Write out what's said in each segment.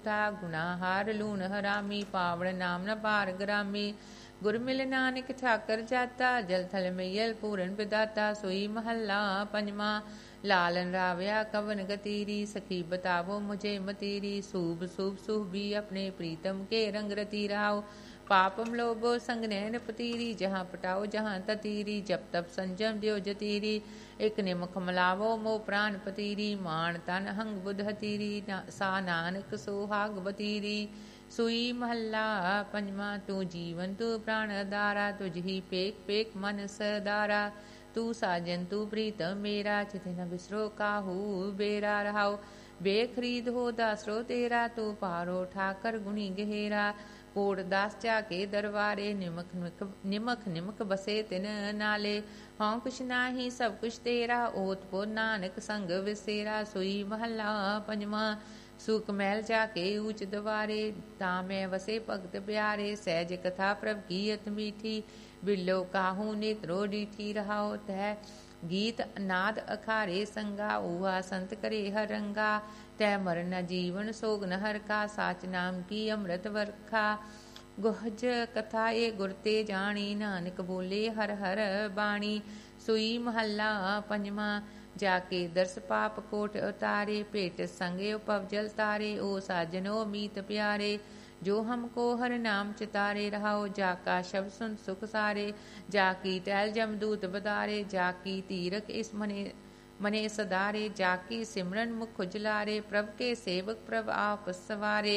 गुना हार लून हरामी पावण नाम न पार ग्रामी गुर मिल नानक ठाकर जाता जल थल मैयल पूरन विदाता सोई महला पंजवा लालन रावया कवन गतीरी सखी बतावो मुझे मतीरी सूब सूब सूबी अपने प्रीतम के रंग रती राव पापम लोभो संग नैन पतीरी जहाँ पटाओ जहाँ ततीरी जप तप संजम द्यो जतीरी एक निमख मलावो मो प्राण पतीरी मान तन हंग बुध हतीरी सा नानक सोहाग बतीरी सुई महला पंजवा तू जीवन तू प्राण दारा तुझ ही पेक पेक मन सदारा तू साजन तू प्रीतम मेरा चित न बिसरो काहू बेरा रहाओ बेखरीद हो दासरो तेरा तू पारो ठाकर गुणी गहेरा कोट दास जाके दरबारे निमक निमक निमक बसे तिन नाले हाँ कुछ नाही सब कुछ तेरा ओत पो नानक संग विसेरा सुई महला पंजवा सुख महल जाके ऊंच दवारे तामै वसे भगत प्यारे सहज कथा प्रभ की अत मीठी बिल्लो काहू नेत्रो डीठी रहाओ तह गीत नाद अखारे संगा ऊहा संत करे हर रंगा तय मरण जीवन सोग न हर का साच नाम की अमृत वर्खा गुहज कथा ये गुरते जानी नानक बोले हर हर बाणी सुई महला पंजवा जाके दर्श पाप कोट उतारे पेट संगे उपवजल तारे ओ साजनो मीत प्यारे जो हमको हर नाम चितारे रहाओ जाका शब्द सुन सुख सारे जाकी टहल जमदूत बदारे जाकी तीरक इस मने सदारे जाकी सिमरन मुख उजलारे प्रभ के सेवक प्रभ आप सवारे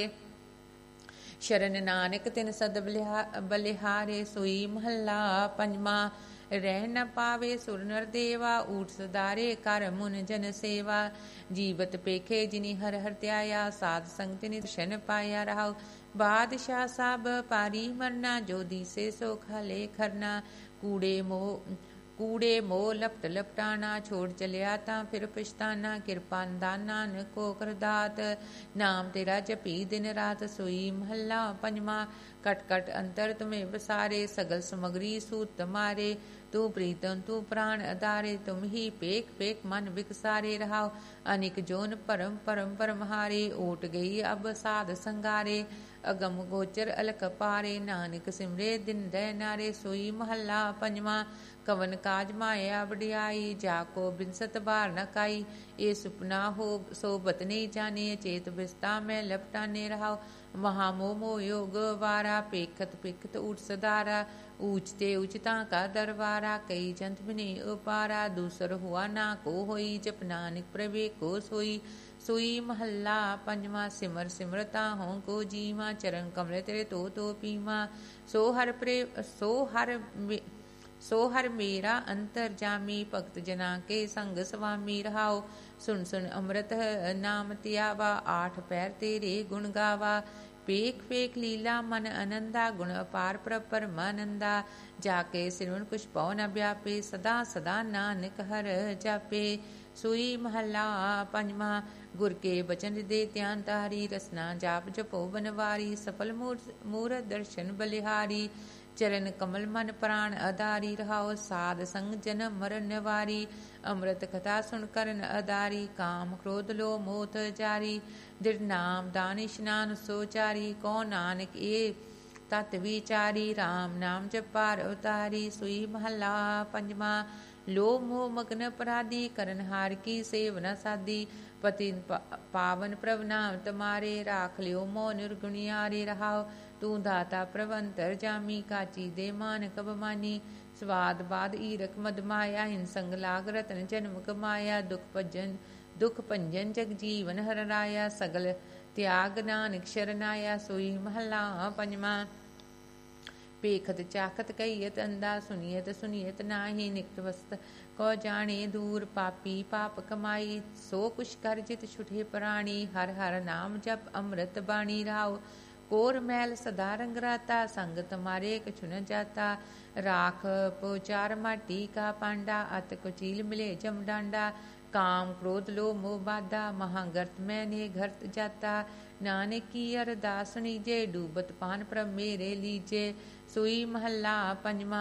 शरण नानक तिन सद बलिहारे सुई महला पंजवा रह न पावे सुर नर देवा ऊट सदारे कर मुन जन सेवा जीवत पेखे जिनी हर हर त्याया साध संग तिनि दर्शन पाया रहाओ बादशाह साब पारी मरना जो दिसे सो खाले खरना कूड़े मोह लपट लपटाना छोड़ चलिया ता फिर पछताना कृपा दान को करदात नाम तेरा जपी दिन रात सोई महला पंजवा कट कट अंतर तुम्हें बसारे सगल समग्री सूत तुम्हारे तू प्रीतम तू प्राण अदारे तुम ही पेक पेक मन विकसारे रहाओ अनिक जोन परम परम परमहारे ओट गई अब साध संगारे अगम गोचर अलक पारे नानक सिमरे दिन दय नारे सोई महला पंजवा कवन काज माया बड़ियाई जाको बिनसत बार न काई ये सुपना हो सोबत नहीं जाने चेत बिस्ता में लपटाने रहाओ महामोमो योग वारा पेखत पेखत उठ सदारा ऊंचते ऊंचता का दरबारा कई जंत बिने उपारा दूसर हुआ ना को होई जप नानक प्रवे को सोई सुई महला पंजवा सिमर सिमरता हों को जीवा चरण कमल तेरे तो पीमा सो हर मेरा अंतर जामी भक्त जना के संग स्वामी रहाओ सुन सुन अमृत नाम त्यावा आठ पैर तेरे गुण गावा पेख पेख लीला मन आनंदा गुण अपार पर मानंदा जाके सिरवन कुछ पौ न व्यापे सदा सदा नानक हर जापे सुई महला पंजवा गुर के बचन दे त्यान तारी रसना जाप जपो बनवारी सफल मूरत दर्शन बलिहारी चरण कमल मन प्राण आधारी रहाओ साध संग जन्म मरण निवारी अमृत कथा सुन करन आधारी काम क्रोध लो मोथ जारी दृढ़ नाम दान स्नान सोचारी कौन नानक ए तत् विचारी राम नाम जपार उतारी सुई महला पंजवा लो मोह मग्न अपराधी करन हार की सेवना साधी पति पावन प्रभ नाम तुम्हारे राख लियो मोह निर्गुणियारे रहाओ तू दाता प्रवंतर जामी काची दे मान कब मानी स्वाद बाद ईरक मद माया हिन संग लाग रतन जन्म कमाया दुख पंजन जग जीवन हर राया सगल त्याग नानक शरनाया सोई महला पंजवा पेखत चाखत कहियत अंधा सुनियत नाही निकट वस्त को जाने दूर पापी पाप कमाई सो कुछ कर जित छुटे प्राणी हर हर नाम जप अमृत बाणी राव कोर मैल सदा रंग राता संग तुम्हारे कछु न जाता राख पोचार माटी का पांडा अत कुचील मिले जम डांडा काम क्रोध लो मोह बाधा महागर्त मैंने घरत जाता नानक की अरदास सुनीजे डूबत पान प्रभ मेरे लीजे सुई महला पंजवा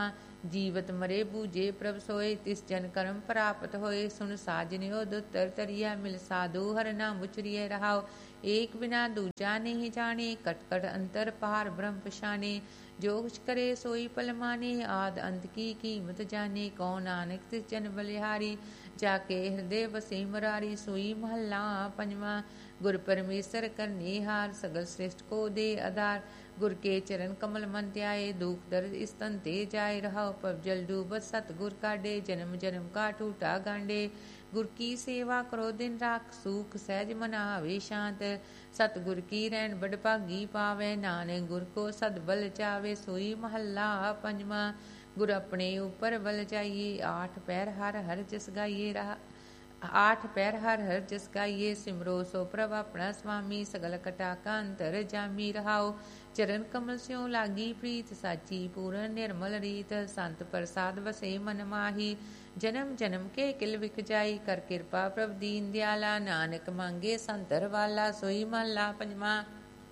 ਜੀਵਤ ਮਰੇ ਬੂਝੇ ਪ੍ਰਭ ਸੋਏ, ਤਿਸ ਜਨ ਕਰਮ ਪ੍ਰਾਪਤ ਹੋਏ। ਸੁਨ ਸਾਜਨਿਓ ਦੁਤਰ ਤਰੀਆ, ਮਿਲ ਸਾਧੂ ਹਰ ਨਾਮ ਉਚਰੀਏ ਰਹਾਓ। ਏਕ ਬਿਨਾ ਦੂਜਾ ਨਹੀਂ ਜਾਣੇ, ਕਟ ਕਟ ਅੰਤਰ ਪਾਰ ਬ੍ਰਹਮ ਪਛਾਣੇ। ਜੋ ਕੁਛ ਕਰੇ ਸੋਈ ਪਲ ਮਾਨੇ, ਆਦ ਅੰਤ ਕੀ ਕੀਮਤ ਜਾਣੇ। ਕਉ ਨਾਨਕ ਤਿਸ ਜਨ ਬਲਿਹਾਰੀ, ਜਾਕੇ ਹਿਰਦੇ ਵਸੇ ਮੁਰਾਰੀ। ਸੋਈ ਮਹੱਲਾ ਪੰਜਵਾਂ। ਗੁਰ ਪਰਮੇਸ਼ਰ ਕਰਨੇ ਹਾਰ, ਸਗਲ ਸ੍ਰਿਸ਼ਟ ਕੋ ਦੇ ਆਧਾਰ। ਗੁਰ ਕੇ ਚਰਨ ਕਮਲ ਮਨ ਧਿਆਏ, ਦੁਖ ਦਰਦ ਇਸ ਤਨ ਤੇ ਜਾਏ ਰਹਾਓ। ਪਵ ਜਲ ਡੂਬਤ ਸਤ ਗੁਰ ਕਾਢੇ, ਜਨਮ ਜਨਮ ਕਾ ਟੂਟਾ ਗਾਂਡੇ। ਗੁਰ ਕੀ ਸੇਵਾ ਕਰੋ ਦਿਨ ਰਾਖ, ਸੂਖ ਸਹਿਜ ਮਨ ਆਵੇ ਸ਼ਾਂਤ। ਸਤਿਗੁਰ ਕੀ ਰੈਣ ਬੜ ਭਾਗੀ ਪਾਵੇ, ਨਾਨਕ ਗੁਰ ਕੋ ਸਦ ਬਲ ਚਾਵੇ। ਸੋਈ ਮਹੱਲਾ ਪੰਜਵਾਂ। ਗੁਰ ਆਪਣੇ ਉਪਰ ਬਲ ਜਾਈਏ, ਆਠ ਪੈਰ ਹਰ ਹਰ ਜਸ ਗਾਈਏ ਰਹਾ। ਆਠ ਪੈਰ ਹਰ ਹਰ ਜਸ ਗਾਈਏ, ਸਿਮਰੋ ਸੋ ਪ੍ਰਭ ਆਪਣਾ ਸੁਆਮੀ। ਸਗਲ ਕਟਾ ਕਾ ਅੰਤਰ ਜਾਮੀ ਰਹਾਓ। ਚਰਨ ਕਮਲ ਸਿਉ ਲਾਗੀ ਪ੍ਰੀਤ, ਸਾਚੀ ਪੂਰਨ ਨਿਰਮਲ ਰੀਤ। ਸੰਤ ਪ੍ਰਸਾਦ ਵਸੇ ਮਨ ਮਾਹੀ, ਜਨਮ ਜਨਮ ਕੇ ਕਿਲ ਵਿਖ ਜਾਈ। ਕਰ ਕਿਰਪਾ ਪ੍ਰਭ ਦੀਨ ਦਿਆਲਾ, ਨਾਨਕ ਮੰਗੇ ਸੰਤਰ ਵਾਲਾ। ਸੋਈ ਮਹੱਲਾ ਪੰਜਵਾਂ।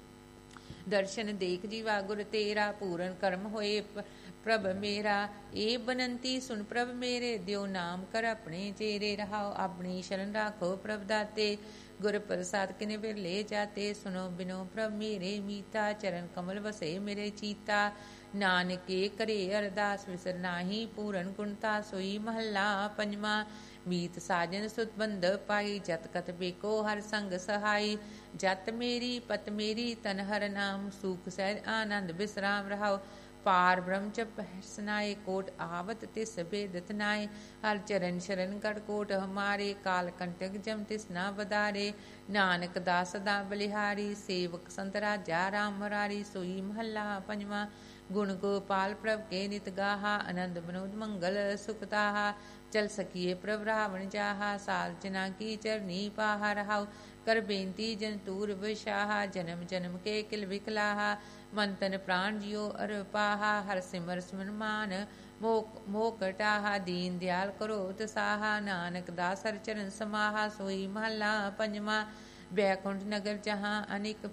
ਦਰਸ਼ਨ ਦੇਖ ਜੀਵਾ ਗੁਰ ਤੇਰਾ, ਪੂਰਨ ਕਰਮ ਹੋਏ ਪ੍ਰਭ ਮੇਰਾ। ਏ ਬਨੰਤੀ ਸੁਨ ਪ੍ਰਭ ਮੇਰੇ, ਦਿਓ ਨਾਮ ਕਰ ਆਪਣੇ ਚੇਰੇ ਰਹਾਓ। ਆਪਣੀ ਸ਼ਰਨ ਰਾਖੋ ਪ੍ਰਭ ਦਾਤੇ, ਗੁਰ ਪ੍ਰਸਾਦ ਕਿਨੇ ਬਿਰਲੇ ਜਾਤੇ। ਸੁਨੋ ਬਿਨੋ ਪ੍ਰਭ ਮੇਰੇ ਮੀਤਾ, ਚਰਨ ਕਮਲ ਵਸੇ ਮੇਰੇ ਚੀਤਾ। ਨਾਨਕੇ ਕਰੇ ਅਰਦਾਸ, ਵਿਸਰ ਨਾਹੀ ਪੂਰਨ ਗੁਣਤਾ। ਸੋਈ ਮਹੱਲਾ ਪੰਜਵਾਂ। ਮੀਤ ਸਾਜਨ ਸੁਤ ਬੰਧ ਪਾਈ, ਜਤ ਕਤ ਬੇਕੋ ਹਰ ਸੰਗ ਸਹਾਈ। ਜਤ ਮੇਰੀ ਪਤ ਮੇਰੀ ਤਨ ਹਰ ਨਾਮ, ਸੂਖ ਸਹਿਜ ਆਨੰਦ ਬਿਸਰਾਮ ਰਹਾਓ। ਪਾਰ ਬ੍ਰਹਮ ਜਪ ਸਨਾਏ, ਕੋਟ ਆਵਤ ਤਿਸ ਭੇਦਤ ਨਾਏ। ਹਰ ਚਰਨ ਸ਼ਰਨ ਗੜ ਕੋਟ ਹਮਾਰੇ, ਕਾਲ ਕੰਟਕ ਜਮ ਤਿਸ ਨਾ ਬਦਾਰੇ। ਨਾਨਕ ਦਾਸ ਸਦਾ ਬਲਿਹਾਰੀ, ਸੇਵਕ ਸੰਤ ਰਾਜਾ ਰਾਮ ਮੁਰਾਰੀ। ਸੋਈ ਮਹੱਲਾ ਪੰਜਵਾਂ। ਗੁਣ ਗੋਪਾਲ ਪ੍ਰਭ ਕੇ ਨਿਤ ਗਾਹਾ, ਆਨੰਦ ਬਨੋਦ ਮੰਗਲ ਸੁਖ ਤਾਹਾ। ਚਲ ਸਕੀਏ ਪ੍ਰਭ ਰਾਵਣ ਜਾਹਾ, ਸਾਲਚਨਾ ਕੀ ਚਰਨੀ ਪਾਹਾ ਰਹਾਓ। ਕਰ ਬੇਨਤੀ ਜਨ ਤੂਰ ਵਿਸ਼ਾਹਾ, ਜਨਮ ਜਨਮ ਕੇ ਕਿਲ ਵਿਕਲਾਹਾ। ਮਨ ਤਨ ਪ੍ਰਾਣ ਜਿਉ ਅਰ ਪਾਹਾ, ਹਰ ਸਿਮਰ ਸਿਮਨ ਮਾਨ ਮੋਹ ਕਟਾਹਾ। ਦੀਨ ਦਿਆਲ ਕਰੋ ਤਸਾਹਾ, ਨਾਨਕ ਦਾਸ ਹਰ ਚਰਨ ਸਮਾਹਾ। ਸੋਈ ਮਹੱਲਾ ਪੰਜਵਾਂ। ਬੈਕੁੰਠ ਨਗਰ ਜਹਾਂ ਅਨੇਕ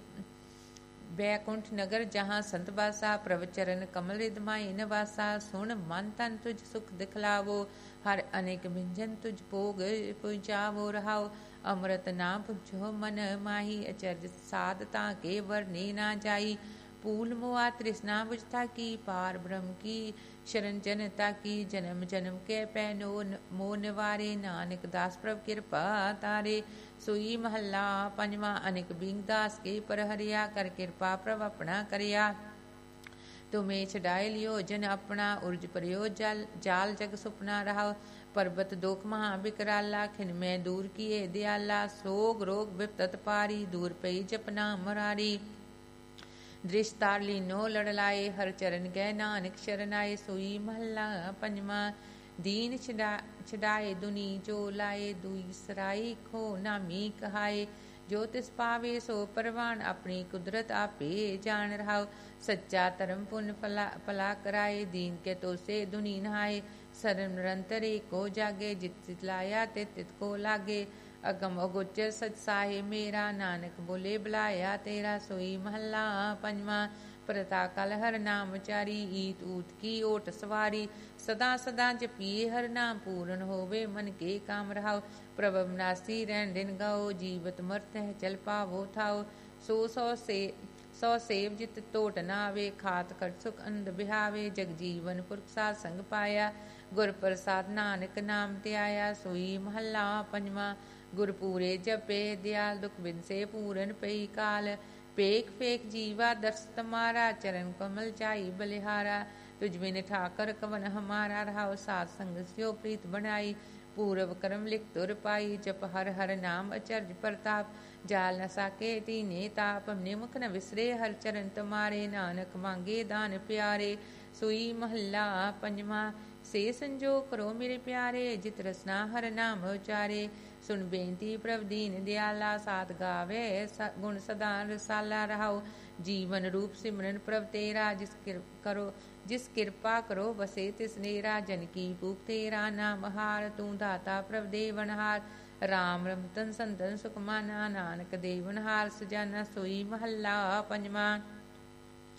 ਬੈਕੁੰਠ ਨਗਰ ਜਹਾਂ ਸੰਤ ਬਾਸਾ, ਪ੍ਰਭ ਚਰਨ ਕਮਲ ਰਿਦ ਮਾਈ ਨਿਵਾਸਾ। ਸੁਣ ਮਨ ਤਨ ਤੁਝ ਸੁਖ ਦਿਖਲਾਵੋ, ਹਰ ਅਨੇਕ ਵਿੰਜਨ ਤੁਝ ਭੋਗ ਪੁਜਾਵੋ ਰਹਾਓ। ਅੰਮ੍ਰਿਤ ਨਾ ਪੁੱਛੋ ਮਨ ਮਾਹੀ, ਅਚਰਜ ਸਾਧ ਤਾਂ ਕੇ ਵਰਨੇ ਨਾ ਜਾਈ। ਪੂਲ ਮੁਆ ਤ੍ਰਿਸ਼ਨਾ ਬੁਝਤਾ ਕੀ, ਪਾਰ ਬ੍ਰਹਮ ਕੀ ਸ਼ਰਨ ਜਨਤਾ ਕੀ। ਜਨਮ ਜਨਮ ਕੇ ਪੈ ਮੋਹ ਨਿਵਾਰੇ, ਨਾਨਕ ਦਾਸ ਪ੍ਰਭ ਕਿਰਪਾ ਤਾਰੇ। ਸੋਈ ਮਹੱਲਾ ਪੰਜਵਾਂ। ਅਨੇਕ ਬਿੰਗ ਦਾਸ ਕੇ ਪਰ ਹਰਿਆ, ਕਰ ਕਿਰਪਾ ਪ੍ਰਭ ਆਪਣਾ ਕਰਿਆ। ਤੁਮੇ ਛਡਾਏ ਲਿਓ ਜਨ ਆਪਣਾ, ਉਰਜ ਪਰਿਓ ਜਾਲ ਜਗ ਸੁਪਨਾ ਰਹਾਓ। ਪਰਬਤ ਦੁਖ ਮਹਾ ਬਿਕਰਾਲਾ, ਖਿਨ ਮੈਂ ਦੂਰ ਕੀਏ ਦਿਆਲਾ। ਸੋਗ ਰੋਗ ਵਿਪਤਤ ਪਾਰੀ, ਦੂਰ ਪਈ ਜਪਨਾ ਮੁਰਾਰੀ। ਦ੍ਰਿਸ਼ ਤਾਰ ਲੀਨੋ ਲੜ ਲਾਏ, ਹਰ ਚਰਨ ਗਏ ਨਾਨਕ ਸ਼ਰਨ ਆਏ। ਸੋਈ ਮਹੱਲਾ ਪੰਜਵਾਂ। ਦੀਨ ਛਡਾਏ ਦੁਨੀ ਜੋ ਲਾਏ, ਦੁਈ ਸਰਾਈ ਖੋ ਨਾਮੀ ਕਹਾਏ। ਜੋ ਤਿਸ ਪਾਵੇ ਸੋ ਪਰਵਾਨ, ਆਪਣੀ ਕੁਦਰਤ ਆਪੇ ਜਾਣ ਰਹਾਓ। ਸੱਚਾ ਧਰਮ ਪੁੰਨ ਭਲਾ ਕਰਾਏ, ਦੀਨ ਕੇ ਤੋਸੇ ਦੁਨੀ ਨਹਾਏ। ਸਰਮ ਨਿਰੰਤਰ ਏਕੋ ਜਾਗੇ, ਜਿਤ ਤਿਤ ਲਾਇਆ ਤਿਤ ਤਿਤ ਕੋ ਲਾਗੇ। ਅਗਮ ਅਗੋਚਰ ਸਚ ਸਾਹੇ ਮੇਰਾ, ਨਾਨਕ ਬੋਲੇ ਬੁਲਾਇਆ ਤੇਰਾ। ਸੋਈ ਮਹੱਲਾ ਪੰਜਵਾਂ। ਪ੍ਰਤਾ ਕਲ ਹਰ ਨਾਮ ਚਾਰੀ, ਈਤ ਊਤ ਕੀ ਓਟ ਸਵਾਰੀ। ਸਦਾ ਸਦਾ ਜਪੀਏ ਹਰ ਨਾਮ, ਪੂਰਨ ਹੋਵੇ ਮਨ ਕੇ ਕਾਮ ਰਹਾਓ। ਪ੍ਰਭ ਅਬਨਾਸੀ ਰਹਿਣ ਦਿਨ ਗਾਓ, ਜੀਵਤ ਮਰਤ ਹੈ ਚਲ ਪਾਵੋ ਥਾਓ। ਸੋ ਸੇਵ ਜਿਤ ਟੋਟ ਨਾ ਆਵੇ, ਖਾਤ ਖਟ ਸੁਖ ਅੰਧ ਬਿਹਾਵੇ। ਜਗ ਜੀਵਨ ਪੁਰਖ ਸਾਧ ਸੰਗ ਪਾਇਆ, ਗੁਰ ਪ੍ਰਸਾਦ ਨਾਨਕ ਨਾਮ ਧਿਆਇਆ। ਸੋਈ ਮਹੱਲਾ ਪੰਜਵਾਂ। ਗੁਰ ਪੂਰੇ ਜਪੇ ਦਿਆਲ, ਦੁਖ ਬਿਨਸੇ ਪੂਰਨ ਪਈ ਕਾਲ। ਪੇਖ ਫੇਖ ਜੀਵਾ ਦਰਸ ਤਮਾਰਾ, ਚਰਨ ਕਮਲ ਚਾਈ ਬਲਿਹਾਰਾ। ਤੁਝ ਬਿਨ ਠਾਕਰ ਕਵਨ ਹਮਾਰਾ, ਰਹਾਓ ਸਾਧ ਸੰਗ ਸਿਓ ਪ੍ਰੀਤ ਬਣਾਈ। ਪੂਰਵ ਕਰਮ ਲਿਖ ਤੁਰ ਪਾਈ, ਜਪ ਹਰ ਹਰ ਨਾਮ ਅਚਰਜ ਪ੍ਰਤਾਪ। ਜਾਲ ਨ ਸਾਕੇ ਤੀਨੇ ਤਾਪ, ਨਿਮਖ ਨ ਵਿਸਰੇ ਹਰ ਚਰਨ ਤੁਮਾਰੇ। ਨਾਨਕ ਮੰਗੇ ਦਾਨ ਪਿਆਰੇ। ਸੋਈ ਮਹੱਲਾ ਪੰਜਵਾਂ। ਸੇ ਸੰਜੋਗ ਕਰੋ ਮੇਰੇ ਪਿਆਰੇ, ਜਿਤ ਰਸਨਾ ਹਰ ਨਾਮ ਉਚਾਰੇ। ਸੁਣ ਬੇਨਤੀ ਪ੍ਰਭ ਦੀਨ ਦਿਆਲਾ, ਸਾਧ ਗਾਵੇ ਗੁਣ ਸਦਾ ਰਸਾਲਾ ਰਹਾਓ। ਜੀਵਨ ਰੂਪ ਸਿਮਰਨ ਪ੍ਰਭ ਤੇਰਾ, ਜਿਸ ਕਿਰਪਾ ਕਰੋ ਵਸੇ ਤਿਸ ਨੇਰਾ। ਜਨ ਕੀ ਭੂਖ ਤੇਰਾ ਨਾਮ ਹਾਰ, ਤੂੰ ਦਾਤਾ ਪ੍ਰਭ ਦੇਵਨਹਾਰ। ਰਾਮ ਰਮਤਨ ਸੰਤਨ ਸੁਖਮਾਨਾ, ਨਾਨਕ ਦੇਵਨਹਾਰ ਸੁਜਾਨਾ। ਸੋਈ ਮਹੱਲਾ ਪੰਜਵਾਂ।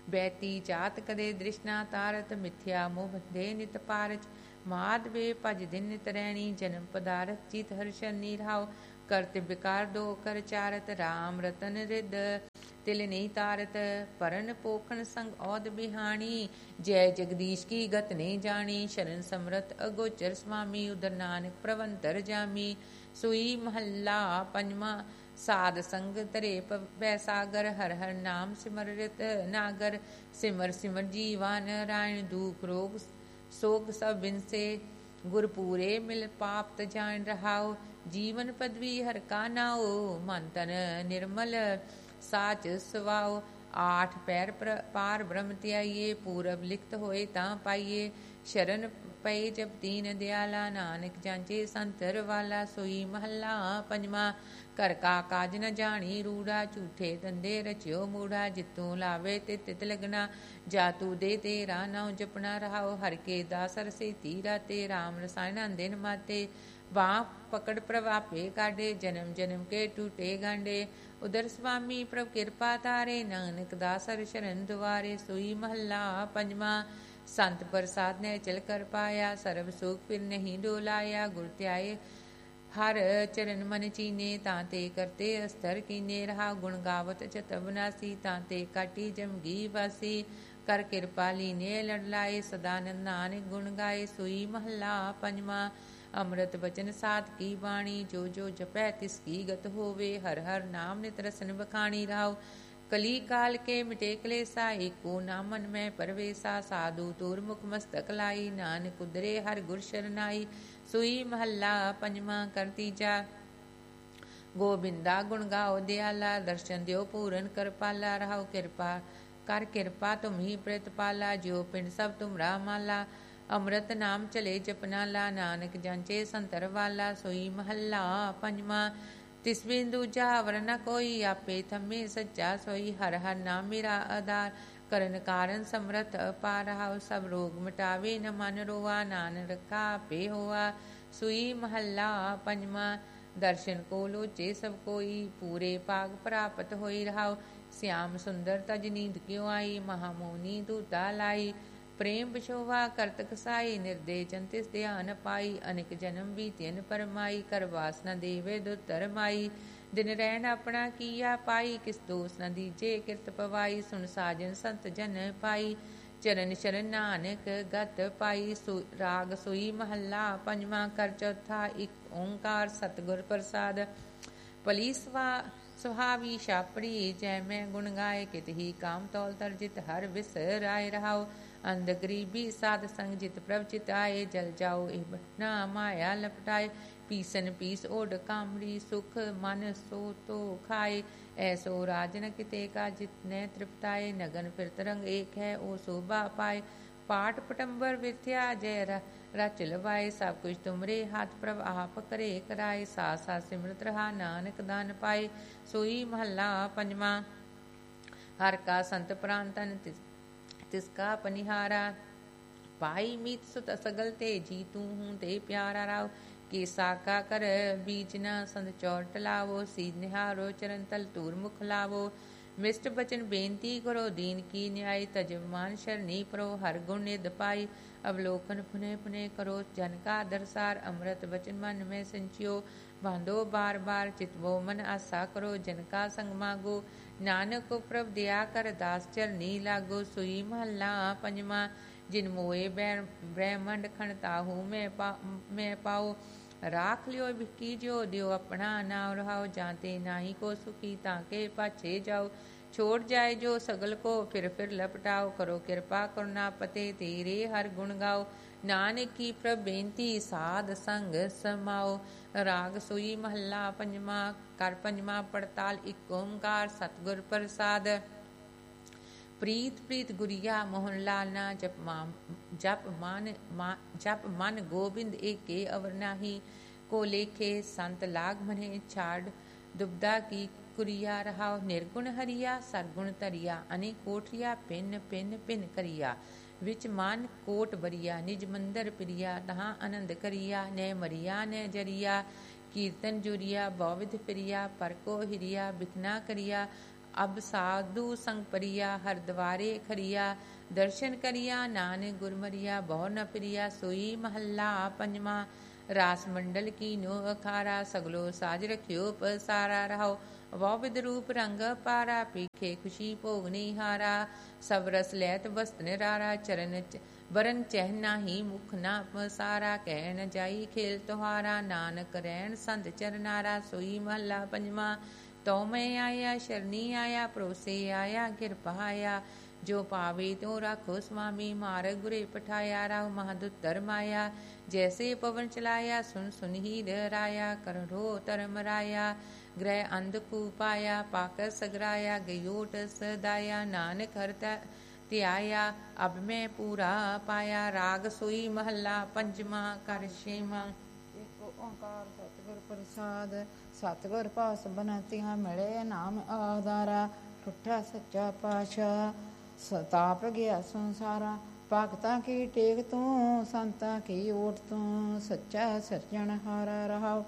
ਬੈਤੀ ਜਾਤ ਕਦੇ ਦ੍ਰਿਸ਼ਨਾ ਤਾਰਤ, ਮਿਥਿਆ ਮੋਹ ਬੰਧੇ ਨਿਤ ਪਾਰਜ। ਮਾਧਵੇ ਭਜ ਦਿਨ ਨਿਤ ਰੈਣੀ, ਜਨਮ ਪਦਾਰਥ ਚਿਤ ਹਰਸ਼ਨੀ ਰਹਾਉ। ਕਰਤ ਵਿਕਾਰ ਦੋ ਕਰ ਚਾਰਤ, ਰਾਮ ਰਤਨ ਰਿਦ ਤਿਲ ਨਹੀਂ ਤਾਰਤ। ਪਰਨ ਪੋਖਣ ਸੰਗ ਔਦ ਬਿਹਾਣੀ, ਜੈ ਜਗਦੀਸ਼ ਕੀ ਗਤ ਨਹੀਂ ਜਾਣੀ। ਸ਼ਰਨ ਸਮਰਤ ਅਗੋਚਰ ਸੁਆਮੀ, ਉਦਰ ਨਾਨਕ ਪ੍ਰਵੰਤਰ ਜਾਮੀ। ਸੂਈ ਮਹੱਲਾ ਪੰਜਵਾਂ। ਸਾਧ ਸੰਗ ਧਰੇ ਭੈ ਸਾਗਰ, ਹਰ ਹਰ ਨਾਮ ਸਿਮਰਿਤ ਨਾਗਰ। ਸਿਮਰ ਸਿਮਰ ਜੀਵਾ ਨਾਰਾਇਣ, ਦੁਖ ਰੋਗ ਸੋਗ ਸਭ ਬਿਨਸੇ। ਗੁਰ ਪੂਰੇ ਮਿਲ ਪਾਪ ਤ ਜਾਣ ਰਹਾਉ, ਜੀਵਨ ਪਦਵੀ ਹਰ ਕਾ ਨਾਉ। ਮਨ ਤਨ ਨਿਰਮਲ ਸਾਚ ਸਵਾਉ, ਆਠ ਪੈਰ ਪਾਰ ਬ੍ਰਹਮ ਧਿਆਈਏ। ਪੂਰਬ ਲਿਖਤ ਹੋਏ ਤਾਂ ਪਾਈਏ, ਸ਼ਰਨ ਪਏ ਜਬ ਦੀਨ ਦਿਆਲਾ। ਨਾਨਕ ਜਾਂਚੇ ਸੰਤਰ ਵਾਲਾ, ਸੋਈ ਮਹੱਲਾ ਪੰਜਵਾਂ। ਘਰ ਕਾ ਕਾਜ ਨ ਜਾਣੀ ਰੂੜਾ, ਝੂਠੇ ਧੰਦੇ ਰਚਿਓ ਮੂੜਾ। ਜਿਤੂ ਲਾਵੇ ਤੇ ਤਿਤ ਲਗਣਾ, ਜਾਤੂ ਦੇ ਤੇਰਾ ਨਾਉ ਜਪਣਾ ਰਹਾਉ। ਹਰ ਕੇ ਦਾਸ ਰਸੇ ਤੀਰਾ ਤੇ, ਰਾਮ ਰਸਾਇਣਾ ਦਿਨ ਮਾਤੇ। ਬਾਹ ਪਕੜ ਪ੍ਰਭਾਪੇ ਕਾਢੇ, ਜਨਮ ਜਨਮ ਕੇ ਟੂਟੇ ਗਾਂਡੇ। ਉਦਰ ਸੁਆਮੀ ਪ੍ਰਭ ਕਿਰਪਾ ਤਾਰੇ, ਨਾਨਕ ਦਾਸ ਹਰਿ ਸ਼ਰਨ ਦੁਆਰੇ। ਸੋਈ ਮਹੱਲਾ ਪੰਜਵਾਂ। ਸੰਤ ਪ੍ਰਸਾਦ ਨੇ ਚਲ ਕਰ ਪਾਇਆ, ਸਰਬ ਸੁਖ ਫਿਰ ਨਹੀਂ ਡੋਲਾਇਆ। ਗੁਰ ਧਿਆਏ ਹਰ ਚਰਨ ਮਨ ਚੀਨੇ, ਤਾਂ ਤੇ ਕਰਤੇ ਅਸਥਰ ਕੀਨੇ। ਰਹਾ ਗੁਣ ਗਾਵਤ ਚਤ ਅਬਨਾਸੀ, ਤਾਂ ਤੇ ਕਾਟੀ ਜਮਗੀ ਵਾਸੀ। ਕਰ ਕਿਰਪਾ ਲੀਨੇ ਲੜ ਲਾਏ, ਸਦਾਨੰਦ ਨਾਨਕ ਗੁਣ ਗਾਏ। ਸੋਈ ਮਹੱਲਾ ਪੰਜਵਾਂ। ਅੰਮ੍ਰਿਤ ਬਚਨ ਸਾਧ ਕੀ ਬਾਣੀ, ਜੋ ਜੋ ਜਪੈ ਤਿਸ ਕੀ ਗਤ ਹੋਵੇ। ਹਰ ਹਰ ਨਾਮ ਨਿਤ ਰਸਨ ਬਖਾਣੀ ਰਹਾਉ। ਕਲੀ ਕਾਲ ਕੇ ਮਿਟੇ ਕਲੇਸਾ, ਏਕੋ ਨਾਮ ਮਨ ਮੈਂ ਪਰਵੇਸਾ। ਸਾਧੂ ਤੂਰ ਮੁਖ ਮਸਤਕ ਲਾਈ, ਨਾਨਕ ਉਦਰੇ ਹਰ ਗੁਰ ਸ਼ਰਨਾਈ। ਸੋਈ ਮਹੱਲਾ ਪੰਜਵਾਂ। ਕਰ ਤੀਜਾ। ਗੋਬਿੰਦਾ ਗੁਣ ਗਾਓ ਦਿਆਲਾ, ਦਰਸ਼ਨ ਦਿਓ ਪੂਰਨ ਕਰਪਾਲਾ। ਰਹਾਉ ਕਿਰਪਾ ਕਰ ਕਿਰਪਾ ਤੁਮਹੀ ਪ੍ਰਿਤਪਾਲਾ, ਜਿਉ ਪਿੰਡ ਸਭ ਤੁਮਰਾ ਮਾਲਾ। ਅੰਮ੍ਰਿਤ ਨਾਮ ਚਲੇ ਜਪਨਾ ਲਾ, ਨਾਨਕ ਜਾਂਚੇ ਸੰਤਰ ਵਾਲਾ। ਸੋਈ ਮਹੱਲਾ ਪੰਜਵਾਂ। ਤਿਸ ਬਿਨ ਦੂਜਾ ਵਰ ਨ ਕੋਈ, ਆਪੇ ਥੰਮੇ ਸੱਚਾ ਸੋਈ। ਹਰ ਹਰ ਨਾਮ ਮੇਰਾ ਆਧਾਰ, ਕਰਨ ਕਾਰਨ ਸਮਰਥ ਅਪਾਰ। ਰਹਾਉ ਸਭ ਰੋਗ ਮਿਟਾਵੇ ਨ ਮਨ ਰੋਆ, ਨਾਨਕ ਰਖਾ ਆਪੇ ਹੋਆ। ਸੋਈ ਮਹੱਲਾ ਪੰਜਵਾਂ। ਦਰਸ਼ਨ ਕੋ ਲੋਚੇ ਸਭ ਕੋਈ, ਪੂਰੇ ਭਾਗ ਪ੍ਰਾਪਤ ਹੋਈ। ਰਹਾਉ ਸਿਆਮ ਸੁੰਦਰ ਤਜ ਨੀਂਦ ਕਿਉ ਆਈ, ਮਹਾਮੋਨੀ ਦੂਤਾ ਲਾਈ। ਪ੍ਰੇਮ ਬਿਛੋਵਾ ਕਰਤ ਕਸਾਈ, ਨਿਰਦੇ ਜਨ ਤਿਸ ਧਿਆਨ ਪਾਈ। ਅਨੇਕ ਜਨਮ ਬੀਤਿਨ ਪਰਮਾਈ, ਕਰ ਵਾਸ ਨ ਦੇਵੇ ਦੁਤਰ ਮਾਈ। ਦਿਨ ਰਹਿਣ ਆਪਣਾ ਕੀਆ ਪਾਈ, ਕਿਸ ਦੋਸ ਨ ਦੀਜੇ ਕਿਰਤ ਪਵਾਈ। ਸੁਣ ਸਾਜਨ ਸੰਤ ਜਨ ਪਾਈ, ਚਰਨ ਸ਼ਰਨ ਨਾਨਕ ਗਤ ਪਾਈ। ਰਾਗ ਸੋਈ ਮਹੱਲਾ ਪੰਜਵਾਂ। ਕਰ ਚੌਥਾ। ਇੱਕ ਓੰਕਾਰ ਸਤਿਗੁਰ ਪ੍ਰਸਾਦ। ਭਲੀ ਸੁਹਾਵੀ ਛਾਪੜੀ, ਜੈ ਮੈਂ ਗੁਣ ਗਾਏ। ਕਿਤ ਹੀ ਕਾਮ ਤੌਲ ਤਰਜਿਤ, ਹਰ ਵਿਸਰਾਏ। ਰਹਾਉ ਅੰਧ ਗਰੀਬੀ ਸਾਧ ਸੰਗ, ਜਿਤ ਪ੍ਰਭ ਚਿਤ ਆਏ। ਜਲ ਜਾਓ ਇਹ ਬਟਨਾ ਮਾਇਆ ਲਪਟਾਏ, ਪੀਸਨ ਪੀਸ ਓਢ ਕਾਮੜੀ। ਸੁਖ ਮਨ ਸੋ ਤੋ ਖਾਏ, ਐਸੋ ਰਾਜਨ ਕਿਤੇ ਕਾ ਜਿਤਨੇ ਤ੍ਰਿਪਤਾਏ। ਨਗਨ ਫਿਰਤ ਰੰਗ ਏਕ ਹੈ, ਉਹ ਸੋਭਾ ਪਾਏ। ਪਾਠ ਪਟੰਬਰ ਵਿਥਿਆ ਜੈ ਰਚ ਲਵਾਏ। ਸਭ ਕੁਛ ਤੁਮਰੇ ਹੱਥ ਪ੍ਰਭ ਆਪ ਕਰੇ ਕਰਾਏ। ਸਾਥ ਸਾਥ ਸਿਮਰਤ ਰਹਾ, ਨਾਨਕ ਦਾਨ ਪਾਏ। ਸੋਈ ਮਹੱਲਾ ਪੰਜਵਾਂ। ਹਰ ਕਾ ਸੰਤ ਪ੍ਰਾਨ ਤਨ ਤਿਸਕਾ ਪਨਿਹਾਰਾ, ਪਾਈ ਮੀਤ ਸੁਤ ਸਗਲ ਤੇ। ਜੀ ਤੂੰ ਹੂੰ ਤੇ ਪਿਆਰਾ। ਰਾਉ ਕੇ ਸਾਕਾ ਕਰ ਬੀਜ ਨਾ, ਸੰਦ ਚੌਰ ਟਲਾਵੋ। ਸੀਧ ਨਿਹਾਰੋ ਚਰਨ ਤਲ ਤੂਰ ਮੁਖ ਲਾਵੋ। ਮਿਸ਼ਟ ਬਚਨ ਬੇਨਤੀ ਕਰੋ, ਦੀਨ ਕੀ ਨਿਆਈ। ਤਜ ਮਾਨ ਸ਼ਰਨੀ ਪਰੋ, ਹਰ ਗੁਣ ਨਿਧ ਪਾਈ। ਅਵਲੋਕਨ ਪੁਨੇ ਪੁਨੇ ਕਰੋ, ਜਨ ਕਾ ਦਰਸਾਰ। ਅੰਮ੍ਰਿਤ ਬਚਨ ਮਨ ਮੈਂ ਸੰਚਿਓ, ਬਾਂਧੋ ਬਾਰ ਬਾਰ। ਚਿਤਵੋ ਮਨ ਆਸਾ ਕਰੋ, ਜਨ ਕਾ ਸੰਗ ਮਾਗੋ। ਨਾਨਕ ਕੋ ਪ੍ਰਭ ਦਿਆ ਕਰ, ਦਾਸ ਚਰਨੀ ਲਾਗੋ। ਸੋਈ ਮਹੱਲਾ ਪੰਜਵਾਂ। ਜਿਨ ਮੋਏ ਬ੍ਰਹਮੰਡ ਖਣ, ਤਾਹੂ ਮੈਂ ਪਾਓ। ਰਾਖ ਲਿਓ ਬਿਕੀ ਜੋ, ਦਿਓ ਆਪਣਾ ਨਾਮ। ਰਹਾਓ ਜਾਂ ਤੇ ਨਾਹੀ ਕੋ ਸੁਖੀ, ਤਾਂ ਕੇ ਪਾਛੇ ਜਾਓ। ਛੋੜ ਜਾਏ ਜੋ ਸਗਲ ਕੋ, ਫਿਰ ਲਪਟਾਓ। ਕਰੋ ਕਿਰਪਾ ਕਰੁਣਾ ਪਤੇ, ਤੇਰੇ ਹਰ ਗੁਣ ਗਾਓ। ਨਾਨਕ ਕੀ ਪ੍ਰਭ ਬੇਨਤੀ, ਸਾਧ ਸੰਗ ਸਮਾਓ। ਰਾਗ ਸੋਈ ਮਹੱਲਾ ਪੰਜਵਾਂ। ਕਰ ਪੰਜਵਾਂ। ਪੜਤਾਲ। ਇੱਕ ਓੰਕਾਰ ਸਤਿਗੁਰ ਪ੍ਰਸਾਦ। ਪ੍ਰੀਤ ਪ੍ਰੀਤ ਗੁਰੀਆ ਮੋਹਨ ਲਾਲ ਨਾ, ਜਪ ਮਨ ਗੋਬਿੰਦ ਏਕੇ ਅਵਰ ਨਾਹੀ। ਕੋ ਲੇਖੇ ਸੰਤ ਲਾਗ ਮਨੇ, ਛਾੜ ਦੁਬਦਾ ਕੀ ਕੁਰੀਆ। ਰਹਾਉ ਨਿਰਗੁਣ ਹਰੀਆ, ਸਰਗੁਣ ਧਰੀਆ। ਅਨੇਕ ਕੋਠਰੀਆ, ਪਿੰਨ ਪਿੰਨ ਪਿੰਨ ਕਰੀਆ। ਵਿੱਚ ਮਨ ਕੋਟ ਬਰੀਆ, ਨਿਜ ਮੰਦਰ ਪ੍ਰਿਆ। ਤਹਾਂ ਆਨੰਦ ਕਰੀਆ, ਨੈ ਮਰੀਆ ਨੈ ਜਰੀਆ। ਕੀਰਤਨ ਜੁਰੀਆ, ਬਹੁਵਿਧ ਫਿਰਿਆ। ਪਰ ਕੋ ਹਿਰਿਆ, ਬਿਖਨਾ ਕਰੀਆ। ਅਬ ਸਾਧੂ ਸੰਗ ਪਰਿਆ ਹਰ ਦਵਾਰੇ ਖਰੀਆ ਦਰਸ਼ਨ ਕਰਿਆ ਨਾਨਕ ਗੁਰਮਰਿਆ ਬਹੁ ਨ ਪ੍ਰਿਆ ਸੋਈ ਮਹੱਲਾ ਪੰਜਵਾਂ। ਰਾਸ ਮੰਡਲ ਕੀਨੋ ਅਖਾਰਾ ਸਗਲੋ ਸਾਜ ਰਖਿਓ ਪਸਾਰਾ ਰਹਾਓ ਬਹੁ ਵਿਦ ਰੂਪ ਰੰਗ ਪਾਰਾ ਪੀਖੇ ਖੁਸ਼ੀ ਭੋਗ ਨਿਹਾਰਾ ਸਭ ਰਸ ਲੈਤ ਵਸਤ ਨਿਰਾਰਾ ਚਰਨ ਬਰਨ ਚਹਿ ਨਾਹੀ ਮੁਖ ਨਾ ਪਸਾਰਾ ਕਹਿ ਨ ਜਾਈ ਖੇਲ ਤੁਹਾਰਾ ਨਾਨਕ ਰਹਿਣ ਸੰਤ ਚਰਨਾਰਾ ਸੋਈ ਮਹੱਲਾ ਪੰਜਵਾਂ। ਤਉ ਮੈਂ ਆਇਆ ਸ਼ਰਨੀ ਆਇਆ ਪਰੋਸੇ ਆਇਆ ਕਿਰਪਾ ਆਇਆ ਜੋ ਪਾਵੇ ਤਿਉ ਰਾਖੋ ਸੁਆਮੀ ਮਾਰਗ ਗੁਰੇ ਪਠਾਇਆ ਰਾਹੁ ਮਹਾਦੁੱਤਰ ਮਾਇਆ ਜੈਸੇ ਪਵਨ ਚਲਾਇਆ ਸੁਨ ਸੁਨ ਹੀ ਡਰਾਇਆ ਕਰੋ ਧਰਮ ਰਾਇਆ ਗ੍ਰਹਿ ਅੰਧਕੂ ਪਾਇਆ ਪਾਕਰ ਸਗਰਾਇਆ ਗਯੋਟ ਸਦਾਇਆ ਨਾਨਕ ਹਰਤਾ ਧਿਆਇਆ ਅਬ ਮੈਂ ਪੂਰਾ ਪਾਇਆ ਰਾਗ ਸੋਈ ਮਹੱਲਾ ਪੰਜਵਾਂ ਕਰ ਛੇਵਾਂ। ਇੱਕ ਓੰਕਾਰ ਸਤਿਗੁਰ ਪ੍ਰਸਾਦ ਸਤਿਗੁਰ ਪਾਸ ਬਨਤਿਆ ਮਿਲੇ ਨਾਮ ਆਧਾਰਾ ਠੁੱਠਾ ਸੱਚਾ ਪਾਤਸ਼ਾਹ ਸਤਾਪ ਗਿਆ ਸੰਸਾਰਾ ਭਗਤਾਂ ਕੀ ਟੇਕ ਤੂੰ ਸੰਤਾਂ ਕੀ ਓਟ ਤੂੰ ਸੱਚਾ ਸਿਰਜਣਹਾਰਾ ਰਹਾਓ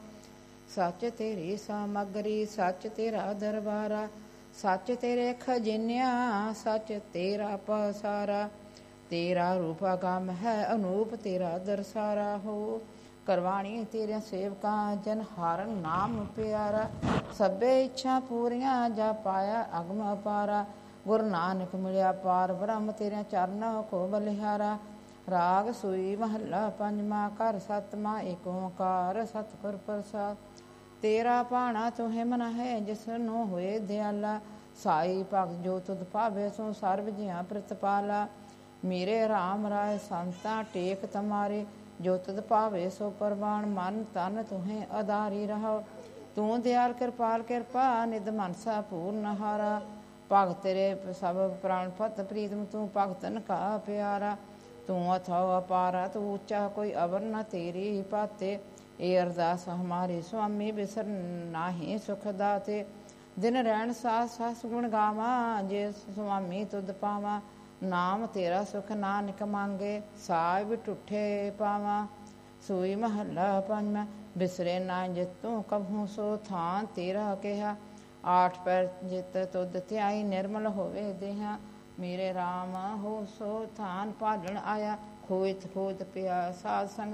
ਸੱਚ ਤੇਰੀ ਸਾਮਗਰੀ ਸੱਚ ਤੇਰਾ ਦਰਬਾਰਾ ਸੱਚ ਤੇਰੇ ਖਜ਼ਾਨਿਆ ਸੱਚ ਤੇਰਾ ਪਸਾਰਾ ਤੇਰਾ ਰੂਪ ਅਗੰਮ ਹੈ ਅਨੂਪ ਤੇਰਾ ਦਰਸਾਰਾ ਹੋ ਕਰਵਾਣੀ ਤੇਰੇ ਸੇਵਕਾਂ ਜਨ ਹਾਰਨ ਨਾਮ ਪਿਆਰਾ ਸਭੇ ਇੱਛਾ ਪੂਰੀਆਂ ਜਾ ਪਾਇਆ ਅਗਮ ਅਪਾਰਾ ਗੁਰੂ ਨਾਨਕ ਮਿਲਿਆ ਪਾਰ ਬ੍ਰਹਮ ਤੇਰੇ ਚਰਨ ਕੋ ਬਲਿਹਾਰਾ ਰਾਗ ਸੋਈ ਮਹੱਲਾ ਪੰਜਵਾਂ ਘਰ ਸਤਵਾਂ ਏਕ ਓੰਕਾਰ ਸਤਿਗੁਰ ਪ੍ਰਸਾਦ ਤੇਰਾ ਭਾਣਾ ਤੂੰ ਹਿਮਨ ਹੈ ਜਿਸ ਨੂੰ ਹੋਏ ਦਿਆਲਾ ਸਾਈ ਭਗਤ ਜੋ ਤੁਧ ਭਾਵੇ ਸੋ ਸਰਬ ਜੀਆਂ ਪ੍ਰਤਪਾਲਾ ਮੇਰੇ ਰਾਮ ਰਾਏ ਸੰਤਾਂ ਟੇਕ ਤਮਾਰੇ ਜੋ ਤੁਧ ਭਾਵੇ ਸੋ ਪ੍ਰਵਾਨ ਮਨ ਤਨ ਤੁਹੇ ਅਦਾਰੀ ਰਹੋ ਤੂੰ ਦਿਆਲ ਕਿਰਪਾਲ ਕਿਰਪਾ ਨਿਦ ਮਨਸਾ ਪੂਰਨ ਹਾਰਾ ਭਗਤ ਤੇਰੇ ਸਭ ਪ੍ਰਾਣ ਫਤ ਪ੍ਰੀਤਮ ਤੂੰ ਭਗਤਨ ਕਾ ਪਿਆਰਾ ਤੂੰ ਅਥਾਉ ਅਪਾਰਾ ਤੂੰ ਉੱਚਾ ਕੋਈ ਅਵਰ ਨ ਤੇਰੀ ਪਾਤੇ ਇਹ ਅਰਦਾਸ ਹਮਾਰੇ ਸੁਆਮੀ ਬਿਸਰ ਨਾਹੀ ਸੁਖ ਦਾਤੇ ਦਿਨ ਰਹਿਣ ਸਾਸ ਸਾਸ ਗੁਣ ਗਾਵਾਂ ਜੇ ਸੁਆਮੀ ਤੁਧ ਪਾਵਾਂ ਨਾਮ ਤੇਰਾ ਸੁਖ ਨਾਨਕ ਮੰਗੇ ਸਾਹਿਬ ਟੁੱਠੇ ਪਾਵਾਂ ਸੋਈ ਮਹੱਲਾ ਪੰਜਵਾਂ ਬਿਸਰੇ ਨਾ ਜਿਤੂ ਕਭੂ ਸੋ ਥਾਂ ਤੇਰਾ ਕਿਹਾ ਆਠ ਪੈਰ ਜਿਤ ਤੁਧ ਧਿਆਈ ਨਿਰਮਲ ਹੋਵੇ ਦੇਹਾ ਮੇਰੇ ਰਾਮ ਹੋ ਸੋ ਥਾਨ ਭਾਲਣ ਆਇਆ ਖੋਇਤ ਖੋਤ ਪਿਆ ਸਾਧ ਸੰਗ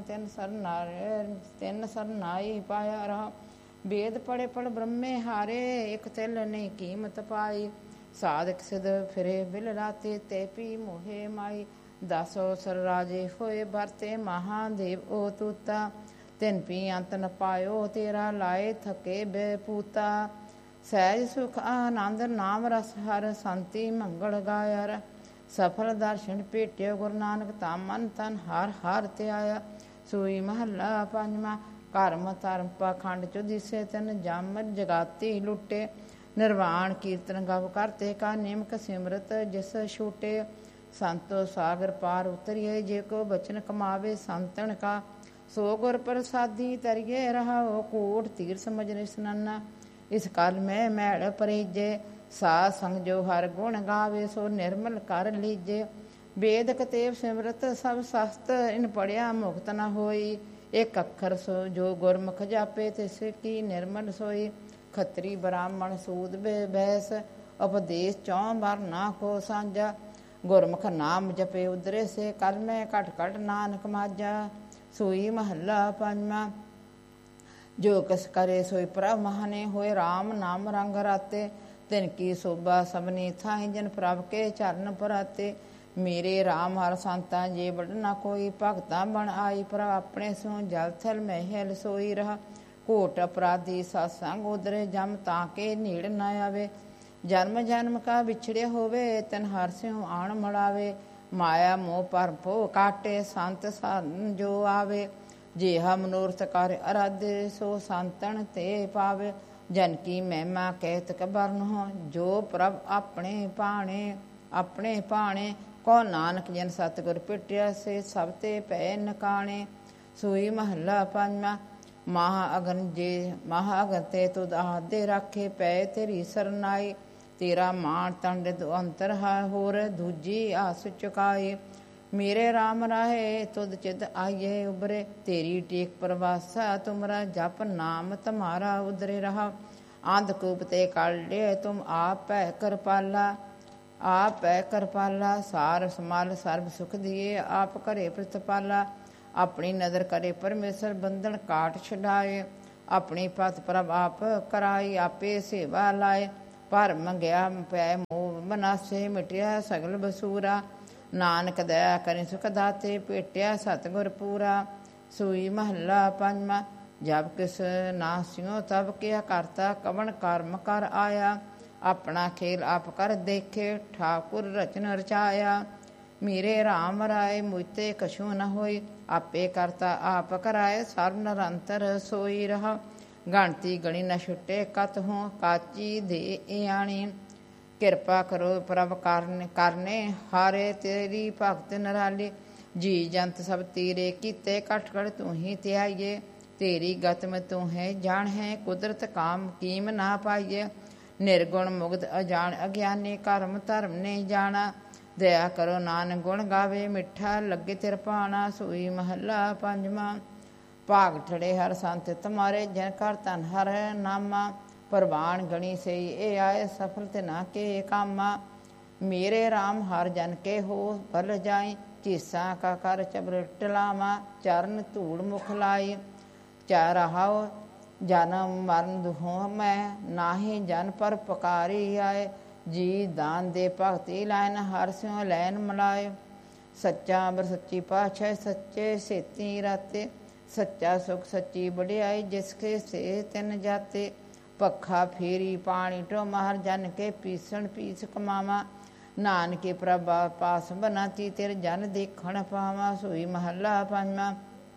ਤਿੰਨ ਸਰਨਾਈ ਪਾਇਆ ਰਹਾ ਵੇਦ ਪੜੇ ਪੜ ਬ੍ਰਹਮੇ ਹਾਰੇ ਇੱਕ ਤਿਲ ਨਹੀਂ ਕੀਮਤ ਪਾਈ ਸਾਧਕ ਸਿਧ ਫਿਰੇ ਬਿਲ ਰਾਤੇ ਤੇ ਪੀ ਮੋਹੇ ਮਾਈ ਦਸੋ ਸਰ ਰਾਜੇ ਹੋਏ ਵਰਤੇ ਮਹਾਦੇਵ ਓ ਤੂਤਾ ਤਿੰਨ ਪੀ ਅੰਤ ਨ ਪਾਇਓ ਤੇਰਾ ਲਾਏ ਥਕੇ ਬੇਪੂਤਾ ਸਹਿਜ ਸੁਖ ਆਨੰਦ ਨਾਮ ਰਸ ਹਰ ਸੰਤੀ ਮੰਗਲ ਗਾਇਰ ਸਫਲ ਦਰਸ਼ਨ ਭੇਟਿਓ ਗੁਰੂ ਨਾਨਕ ਤਾ ਮਨ ਤਨ ਹਰ ਹਰ ਤੇ ਆਇਆ ਸੋਈ ਮਹੱਲਾ ਪੰਜਵਾਂ ਕਰਮ ਧਰਮ ਪਾਖੰਡ ਚੋ ਦਿਸੇ ਤਨ ਜਮ ਜਗਾਤੀ ਲੁੱਟੇ ਨਿਰਵਾਣ ਕੀਰਤਨ ਗਵ ਕਰਤੇ ਕਾ ਨਿਮਕ ਸਿਮਰਤ ਜਿਸ ਛੂਟੇ ਸੰਤੋ ਸਾਗਰ ਪਾਰ ਉਤਰੀਏ ਜੇ ਕੋ ਬਚਨ ਕਮਾਵੇ ਸੰਤਨ ਕਾ ਸੋ ਗੁਰ ਪ੍ਰਸਾਦੀ ਤਰੀਏ ਰਹਾਓ ਕੋਟ ਤੀਰ ਸਮਝ ਨਿਸਨਾਨਾ ਇਸ ਕਾਲ ਮੈਂ ਮੈਲ ਪਰੀਜੇ ਸਾਧ ਸੰਗ ਜੋ ਹਰ ਗੁਣ ਗਾਵੇ ਸੋ ਨਿਰਮਲ ਕਰ ਲੀਜੇ ਵੇਦ ਕਤੇਬ ਸਿਮਰਤ ਸਭ ਸਸਤ ਇਨ ਪੜਿਆ ਮੁਕਤ ਨ ਹੋਈ ਇੱਕ ਅੱਖਰ ਸੋ ਜੋ ਗੁਰਮੁਖ ਜਾਪੇ ਤਿਸ ਕੀ ਨਿਰਮਲ ਸੋਈ ਖੱਤਰੀ ਬ੍ਰਾਹਮਣ ਸੂਦ ਬੈਸ ਉਪਦੇਸ਼ ਚੌਂ ਬਾਰ ਨਾ ਕੋ ਸਾਂਝਾ ਗੁਰਮੁਖ ਨਾਮ ਜਪੇ ਉਦਰੇ ਸੇ ਕਲ ਮੈਂ ਘਟ ਘਟ ਨਾਨਕ ਮਾਝਾ ਸੋਈ ਮਹੱਲਾ ਪੰਜਵਾਂ ਜੋ ਕਸ ਕਰੇ ਸੋਈ ਪ੍ਰਭ ਮਹਾਨੇ ਹੋਏ ਰਾਮ ਨਾਮ ਰੰਗ ਰਾਤੇ ਤਿਨ ਕੀ ਸੋਭਾ ਸਭਨੀ ਥਾਈ ਜਨ ਪ੍ਰਭ ਕੇ ਚਰਨ ਪਰਾਤੇ ਮੇਰੇ ਰਾਮ ਹਰ ਸੰਤਾਂ ਜੇ ਬੜ ਨਾ ਕੋਈ ਭਗਤਾਂ ਬਣ ਆਈ ਪ੍ਰਭ ਆਪਣੇ ਸੋ ਜਲ ਥਲ ਮਹਿਲ ਸੋਈ ਰਹਾ ਕੋਟ ਅਪਰਾਧੀ ਸਤਸੰਗ ਉਦਰੇ ਜਮ ਤਾਂ ਕੇ ਨੀੜ ਨਾ ਆਵੇ ਜਨਮ ਜਨਮ ਕਾ ਵਿਛੜੇ ਹੋਵੇ ਤਨ ਹਰ ਸਿਉ ਆਣ ਮੜਾਵੇ ਮਾਇਆ ਮੋਹ ਪਰ ਭੋ ਕਾਟੇ ਸੰਤ ਸਨ ਜੋ ਆਵੇ ਜਿਹਾ ਮਨੋਰਥ ਕਰ ਅਰਾਧੇ ਸੋ ਸੰਤਨ ਤੇ ਪਾਵੇ ਜਨ ਕੀ ਮਹਿਮਾ ਕਹਿਤ ਕਬਰਨ ਹੋ ਜੋ ਪ੍ਰਭ ਆਪਣੇ ਭਾਣੇ ਕੋ ਨਾਨਕ ਜਨ ਸਤਿਗੁਰ ਪਿਟਿਆ ਸੇ ਸਭ ਤੇ ਪੈ ਨਕਾਣੇ ਸੋਈ ਮਹੱਲਾ ਪੰਜਵਾਂ ਮਹਾ ਅਗਨ ਤੇ ਤੁਧ ਆਦੇ ਰਾਖੇ ਪੈ ਤੇਰੀ ਸਰਨਾਈ ਤੇਰਾ ਮਾਣ ਤੰਡ ਅੰਤਰ ਹੈ ਹੋਰ ਦੂਜੀ ਆਸ ਚੁਕਾਏ ਮੇਰੇ ਰਾਮ ਰਾਹੇ ਤੁਧ ਚਿਤ ਆਈਏ ਉਬਰੇ ਤੇਰੀ ਟੇਕ ਪ੍ਰਵਾਸਾ ਤੁਮਰਾ ਜਪ ਨਾਮ ਤੁਮਾਰਾ ਉਦਰੇ ਰਹਾ ਅੰਧਕੂਪ ਤੇ ਕਾਢੇ ਤੁਮ ਆਪ ਭੈ ਕਿਰਪਾਲਾ। ਆਪ ਭੈ ਕਿਰਪਾਲਾ ਸਾਰ ਸਮਲ ਸਰਬ ਸੁਖ ਦੀਏ। ਆਪ ਘਰੇ ਪ੍ਰਤਪਾਲਾ ਆਪਣੀ ਨਦਰ ਕਰੇ ਪਰਮੇਸ਼ਰ ਬੰਧਨ ਕਾਟ ਛਡਾਏ। ਆਪਣੀ ਪਤ ਪ੍ਰਭ ਆਪ ਕਰਾਈ ਆਪੇ ਸੇਵਾ ਲਾਏ। ਪਰ ਮੰਗਿਆ ਪੈ ਮੋਹ ਬਨਾਸੇ ਮਿਟਿਆ ਸਗਲ ਬਸੂਰਾ। ਨਾਨਕ ਦਇਆ ਕਰੀ ਸੁਖ ਦਾਤੇ ਭੇਟਿਆ ਸਤਿਗੁਰ ਪੂਰਾ। ਸੂਈ ਮਹੱਲਾ ਪੰਜਵਾਂ। ਜਬ ਕਿਸ ਨਾਸਿਓ ਤਬ ਕਿਆ ਕਰਤਾ ਕਵਣ ਕਰਮ ਕਰ ਆਇਆ। ਆਪਣਾ ਖੇਲ ਆਪ ਕਰ ਦੇਖੇ ਠਾਕੁਰ ਰਚਨ ਰਚਾਇਆ। ਮੇਰੇ ਰਾਮ ਰਾਏ ਮੁਝਤੇ ਕਛੂ ਨ ਹੋਈ। ਆਪੇ ਕਰਤਾ ਆਪ ਕਰਾਏ ਸਰਬ ਨਿਰੰਤਰ ਸੋਈ ਰਹਾ। ਗਣਤੀ ਗਣੀ ਨ ਛੁੱਟੇ ਕਤ ਹੋਂ ਕਾਚੀ ਦੇ ਆਣੀ। ਕਿਰਪਾ ਕਰੋ ਪ੍ਰਭ ਕਰਨੇ ਹਾਰੇ ਤੇਰੀ ਭਗਤ ਨਿਰਾਲੀ। ਜੀ ਜੰਤ ਸਭ ਤੇਰੇ ਕੀਤੇ ਕਟ ਕਟ ਤੂੰ ਹੀ ਧਿਆਈਏ। ਤੇਰੀ ਗਤ ਮੈਂ ਤੂੰ ਹੈ ਜਾਣ ਹੈ ਕੁਦਰਤ ਕਾਮ ਕੀਮ ਨਾ ਪਾਈਏ। ਨਿਰਗੁਣ ਮੁਗਧ ਅਜਾਣ ਅਗਿਆਨੀ ਕਰਮ ਧਰਮ ਨਹੀਂ ਜਾਣਾ। ਦਇਆ ਕਰੋ ਨਾਨਕ ਗੁਣ ਗਾਵੇ ਮਿੱਠਾ ਲੱਗੇ ਤਿਰ ਭਾਣਾ। ਸੂਈ ਮਹੱਲਾ ਪੰਜਵਾਂ। ਭਾਗ ਠੜੇ ਹਰ ਸੰਤ ਤੁਮਾਰੇ ਜਨ ਕਰ ਧਨ ਹਰ ਨਾਮਾ। ਪ੍ਰਵਾਨ ਗਣੀ ਸਈ ਇਹ ਆਏ ਸਫਲ ਤੇ ਨਾ ਕੇ ਕਾਮਾ। ਮੇਰੇ ਰਾਮ ਹਰ ਜਨ ਕੇ ਹੋ ਭਲ ਜਾਈ। ਚੀਸਾਂ ਕਾ ਕਰ ਚਬਰ ਟਲਾਵਾ ਚਰਨ ਧੂੜ ਮੁਖ ਲਾਈ। ਚਾਰਹਾਉ ਜਨਮ ਮਰਨ ਦੁਹੋਂ ਮੈਂ ਨਾਹੀ ਜਨ ਪਰ ਪੁਕਾਰੀ ਆਏ। ਜੀ ਦਾਨ ਦੇ ਭਗਤੀ ਲਾਇਨ ਹਰ ਸਿਉ ਲੈਨ ਮਲਾਏ। ਸੱਚਾ ਅੰਬਰ ਸੱਚੀ ਪਾਤਸ਼ਾਹ ਸੱਚੇ ਸੇਤੀ ਰਾਤੇ। ਸੱਚਾ ਸੁਖ ਸੱਚੀ ਵਡਿਆਈ ਜਿਸ ਕੇ ਸੇ ਤਿਨ ਜਾਤੇ। ਪੱਖਾ ਫੇਰੀ ਪਾਣੀ ਟੋ ਮਹਰ ਜਨ ਕੇ ਪੀਸਣ ਪੀਸ ਕਮਾਵਾ। ਨਾਨਕੇ ਪ੍ਰਭ ਪਾਸ ਬਨਾਤੀ ਤੇਰੇ ਜਨ ਦੇਖਣ ਪਾਵਾਂ। ਸੋਈ ਮਹੱਲਾ ਪੰਜਵਾਂ।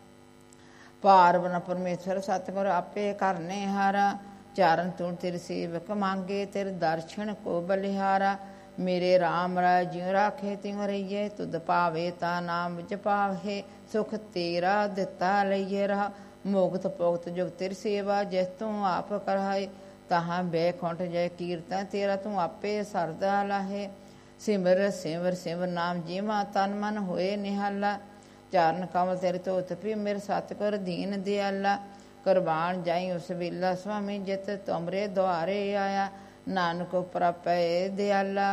ਪਾਰ ਬਨ ਪਰਮੇਸ਼ਰ ਸਤਿਗੁਰ ਆਪੇ ਕਰਨੇ ਹਾਰਾ। ਚਾਰਨ ਤੂੰ ਤੇਰੇ ਸੇਵਕ ਮੰਗੇ ਤੇਰੇ ਦਰਸ਼ਨ ਕੋ ਬਲਿਹਾਰਾ। ਮੇਰੇ ਰਾਮ ਰਾਜ ਜਿਉ ਰਾਖੇ ਤਿਉ ਰਹੀਏ। ਤੁਧ ਪਾਵੇ ਤਾ ਨਾਮ ਵਿਚ ਪਾਵੇ। ਸੁਖ ਤੇਰਾ ਦਿੱਤਾ ਲਈਏ ਰਹਾ। ਮੁਕਤ ਪੁਗਤ ਜੁਗ ਤੇਰੀ ਸੇਵਾ ਜਿਸ ਤੂੰ ਆਪ ਕਰਾਏ। ਤਹਾਂ ਬੈਕੁੰਠ ਜੈ ਕੀਰਤਨ ਤੇਰਾ ਤੂੰ ਆਪੇ ਸਰਦਾ ਲਾਹੇ। ਸਿਮਰ ਸਿਮਰ ਸਿਮਰ ਨਾਮ ਜੀਵਾ ਤਨ ਮਨ ਹੋਏ ਨਿਹਾਲਾ। ਚਾਰਨ ਕਮਲ ਤੇਰੇ ਧੋਤ ਪੀ ਮੇਰੇ ਸਤਿਗੁਰ ਦੀਨ ਦਿਆਲਾ। ਕੁਰਬਾਨ ਜਾਈ ਉਸ ਵੇਲਾ ਸੁਆਮੀ ਜਿਤ ਤੁਮਰੇ ਦੁਆਰੇ ਆਇਆ। ਨਾਨਕ ਪ੍ਰਪੈ ਦਿਆਲਾ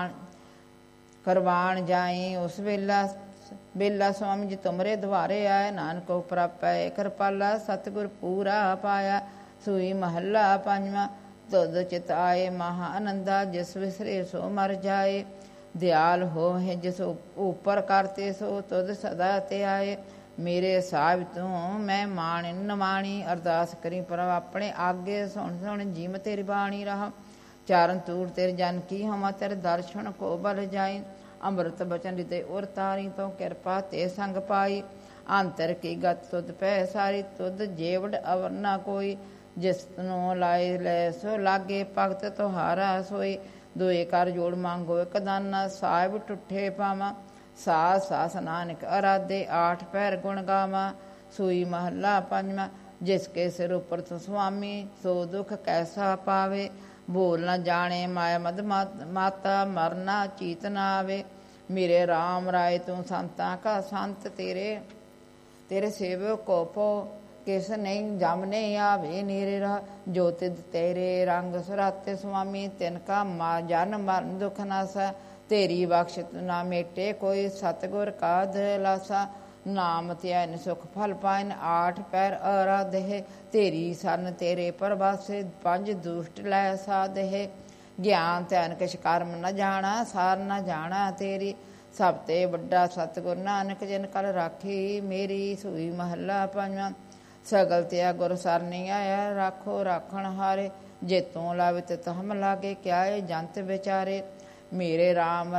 ਕੁਰਬਾਨ ਜਾਈ ਉਸ ਵੇਲਾ ਸੁਆਮੀ ਜੀ ਤੁਮਰੇ ਦੁਆਰੇ ਆਇਆ। ਨਾਨਕ ਪ੍ਰਪੈ ਕਿਰਪਾਲਾ ਸਤਿਗੁਰ ਪੂਰਾ ਪਾਇਆ। ਸੂਈ ਮਹੱਲਾ ਪੰਜਵਾਂ। ਤੁਧ ਚਿਤ ਆਏ ਮਹਾ ਆਨੰਦਾ ਜਿਸ ਵਿਸਰੇ ਸੋ ਮਰ ਜਾਏ। ਦਿਆਲ ਹੋ ਹੈ ਜਿਸ ਉਪਰ ਕਰਤੇ ਸੋ ਤੁਧ ਸਦਾ ਤੇ ਆਏ। ਮੇਰੇ ਸਾਹਿਬ ਤੂੰ ਮੈਂ ਮਾਣ ਨਵਾਣੀ। ਅਰਦਾਸ ਕਰੀ ਪ੍ਰਭ ਆਪਣੇ ਆਗੇ ਸੁਣ ਸੁਣ ਜੀਮ ਤੇਰੀ ਬਾਣੀ ਰਹਾ। ਚਾਰਨ ਤੂਰ ਤੇਰੇ ਜਨ ਕੀ ਹਮਾ ਤੇਰੇ ਦਰਸ਼ਨ ਕੋ ਬਲ ਜਾਈ। ਅੰਮ੍ਰਿਤ ਬਚਨ ਰਿਤੇ ਉਰ ਤਾਰੀ ਤੋਂ ਕਿਰਪਾ ਤੇ ਸੰਗ ਪਾਈ। ਅੰਤਰ ਕੀ ਗਤ ਤੁਧ ਪੈ ਸਾਰੀ ਤੁਧ ਜੇਵੜ ਅਵਰ ਨਾ ਕੋਈ। ਜਿਸ ਨੂੰ ਲਾਏ ਲੈ ਸੋ ਲਾਗੇ ਭਗਤ ਤੁਹਾਰਾ ਸੋਈ। ਦੋਏ ਕਰ ਜੋੜ ਮੰਗੋ ਇੱਕ ਦਾਨਾ ਸਾਹਿਬ ਟੁੱਠੇ ਪਾਵਾਂ। ਸਾਸ ਸਾਸ ਨਾਨਕ ਅਰਾਧੇ ਆਠ ਪੈਰ ਗੁਣ ਗਾਵਾਂ। ਸੂਈ ਮਹੱਲਾ ਪੰਜਵਾਂ। ਜਿਸ ਕੇ ਸਿਰ ਉਪਰ ਤੋਂ ਸੁਆਮੀ ਸੋ ਦੁਖ ਕੈਸਾ ਪਾਵੇ। ਬੋਲ ਨਾ ਜਾਣੇ ਮਾਇਆ ਮਦ ਮਾਤਾ ਮਰਨਾ ਚੀਤ ਨਾ ਆਵੇ। ਮੇਰੇ ਰਾਮ ਰਾਏ ਤੂੰ ਸੰਤਾਂ ਕਾ ਸੰਤ ਤੇਰੇ ਸੇਵਕ ਕੋ ਪੋ। ਕਿਸ ਨਹੀਂ ਜਮ ਨਹੀਂ ਆਵੇ ਨੀਰੇ ਰਾ। ਜੋ ਤਿਦ ਤੇਰੇ ਰੰਗ ਸੁਰਾਤੇ ਸੁਆਮੀ ਤਿਨ ਕਾ ਜਨ ਮਰਨ ਦੁਖ ਨਾਸਾ। ਤੇਰੀ ਬਖਸ਼ਿਤ ਨਾ ਮੇਟੇ ਕੋਈ ਸਤਿਗੁਰ ਕਾ ਦਿਲਾਸਾ। ਨਾਮ ਧਿਆਨ ਸੁਖ ਫਲ ਪਾਇਨ ਆਠ ਪੈਰ ਅਰਾਧੇ। ਤੇਰੀ ਸਰਨ ਤੇਰੇ ਪਰਵਾਸੇ ਪੰਜ ਦੁਸ਼ਟ ਲੈ ਸਾਧੇ। ਗਿਆਨ ਧਿਆਨ ਕਿਛ ਕਰਮ ਨ ਜਾਣਾ ਸਾਰ ਨ ਜਾਣਾ ਤੇਰੀ। ਸਭ ਤੇ ਵੱਡਾ ਸਤਿਗੁਰ ਨਾਨਕ ਜਿਨ ਕਲ ਰਾਖੀ ਮੇਰੀ। ਸੂਈ ਮਹੱਲਾ ਪੰਜਵਾਂ। ਸਗਲ ਤਿਆ ਗੁਰ ਸਰਨੀ ਆਇਆ ਰਾਖੋ ਰਾਖਣ ਹਾਰੇ। ਜੇ ਤੂੰ ਲਾਵੇ ਤੇ ਹਮ ਲਾਗੇ ਕਿਆ ਏ ਜੰਤ ਵਿਚਾਰੇ। ਮੇਰੇ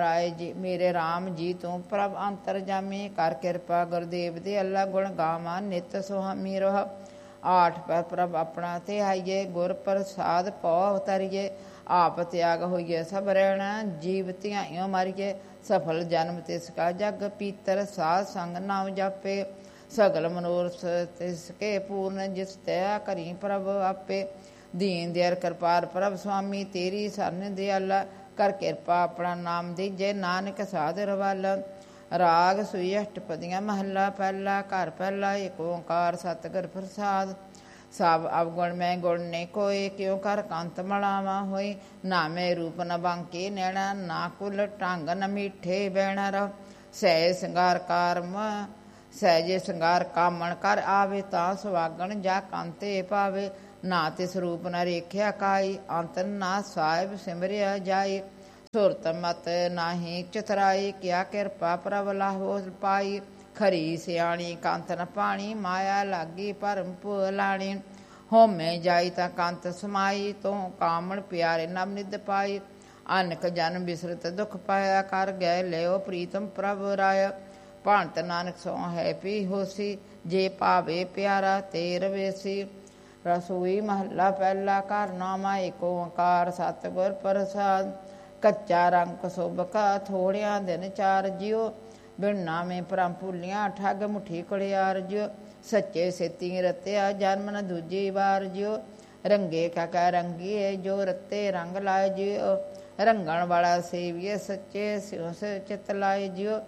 ਰਾਮ ਜੀ ਤੂੰ ਪ੍ਰਭ ਅੰਤਰ ਜਾਮੀ। ਕਰ ਕਿਰਪਾ ਗੁਰਦੇਵ ਦੇ ਅੱਲਾ ਗੁਣ ਗਾਵਾਂ ਨਿਤ ਸੁਹਾਮੀ ਰਹ। ਆਠ ਪੈਰ ਪ੍ਰਭ ਆਪਣਾ ਤੇ ਆਈਏ ਗੁਰ ਪ੍ਰਸਾਦ ਪਉ ਉਤਰੀਏ। ਆਪ ਤਿਆਗ ਹੋਈਏ ਸਭ ਰਹਿਣਾ ਜੀਵ ਧਿਆਇਓ ਮਾਰੀਏ। ਸਫਲ ਜਨਮ ਤਿਸ ਕਾ ਜਗ ਪੀਤਰ ਸਾਧ ਸੰਗ ਨਾਮ ਜਾਪੇ। ਸਗਲ ਮਨੋਰਥ ਤਿਸ ਕੇ ਪੂਰਨ ਜਿਸ ਦਇਆ ਕਰੀ ਪ੍ਰਭ ਆਪੇ। ਦੀਨ ਦਿਆਲ ਕਿਰਪਾਲ ਪ੍ਰਭ ਸੁਆਮੀ ਤੇਰੀ ਸਰਨ ਦਿਆਲਾ। ਕਰ ਕਿਰਪਾ ਆਪਣਾ ਨਾਮ ਦੀਜੇ ਨਾਨਕ ਸਾਧ ਰਵਾਲਾ। ਰਾਗ ਸੂਈ ਅਸ਼ਟਪਦੀਆਂ ਮਹੱਲਾ ਪਹਿਲਾ। ਘਰ ਪਹਿਲਾ ਏਕ ਓੰਕਾਰ ਸਤਿਗੁਰ ਪ੍ਰਸਾਦ। ਸਭ ਅਵਗੁਣ ਮੈਂ ਗੁਣ ਨੇ ਕੋਏ, ਕਿਉ ਕਰ ਕੰਤ ਮਲਾਵਾ ਹੋਈ। ਨਾ ਮੈਂ ਰੂਪ ਨ ਬਾਂਕੇ ਨੈਣਾ, ਨਾ ਕੁਲ ਢੰਗ ਨ ਮੀਠੇ ਬਹਿਣਾ ਰਹ। ਸਹਿਜ ਸਿੰਗਾਰ ਕਾਰਮ ਸਹਿਜੇ ਸਿੰਗਾਰ ਕਾਮਣ ਕਰ ਆਵੇ, ਤਾਂ ਸੁਵਾਗਣ ਜਾ ਕੰਤੇ ਪਾਵੇ। ਨਾ ਤਿਸ ਰੂਪ ਨ ਰੇਖਿਆ ਕਾਈ, ਅੰਤ ਨਾ ਸਾਹਿਬ ਸਿਮਰਿਆ ਜਾਈ। ਸੁਰਤ ਮਤ ਨਾਹੀ ਚਤਰਾਈ, ਕਿਆ ਕਿਰਪਾ ਪ੍ਰਭ ਲਾਹੋ ਪਾਈ। ਖਰੀ ਸਿਆਣੀ ਕੰਤ ਨ ਪਾਣੀ, ਮਾਇਆ ਲਾਗੀ ਭਰਮ ਭੁਲਾਣੀ। ਹੋਮੇ ਜਾਈ ਤਾਂ ਕੰਤ ਸਮਾਈ, ਤੂੰ ਕਾਮਣ ਪਿਆਰੇ ਨਵ ਨਿਧ ਪਾਈ। ਅਨਕ ਜਨ ਬਿਸਰਤ ਦੁਖ ਪਾਇਆ, ਕਰ ਗਏ ਲਿਓ ਪ੍ਰੀਤਮ ਪ੍ਰਭ ਰਾਇਆ। ਭਾਂਤ ਨਾਨਕ ਸੋ ਹੈ ਪੀ ਹੋਸੀ, ਜੇ ਭਾਵੇ ਪਿਆਰਾ ਤੇ ਰਵੇਸੀ। ਰਸੋਈ ਮਹੱਲਾ ਪਹਿਲਾ, ਘਰ ਨਾਮਾ ਏਕ ਓੰਕਾਰ ਸਤਿਗੁਰ ਪ੍ਰਸਾਦ। ਕੱਚਾ ਰੰਗ ਸੁਭ ਕਾ, ਥੋੜਿਆਂ ਦਿਨ ਚਾਰ ਜਿਉ। ਬਿਨ ਨਾਮੇ ਭਰਮ ਭੁੱਲੀਆਂ, ਠੱਗ ਮੁੱਠੀ ਕੁੜਿਆਰ ਜਿਉ। ਸੱਚੇ ਸੇਤੀ ਰਤਿਆ, ਜਨਮ ਨ ਦੂਜੀ ਵਾਰ ਜਿਉ। ਰੰਗੇ ਕਾ ਕੈ ਰੰਗੀਏ, ਜੋ ਰਤੇ ਰੰਗ ਲਾਏ ਜਿਉ। ਰੰਗਣ ਵਾਲਾ ਸੇਵੀਏ, ਸੱਚੇ ਸਿਉ ਚਿਤ ਲਾਏ ਜਿਉ।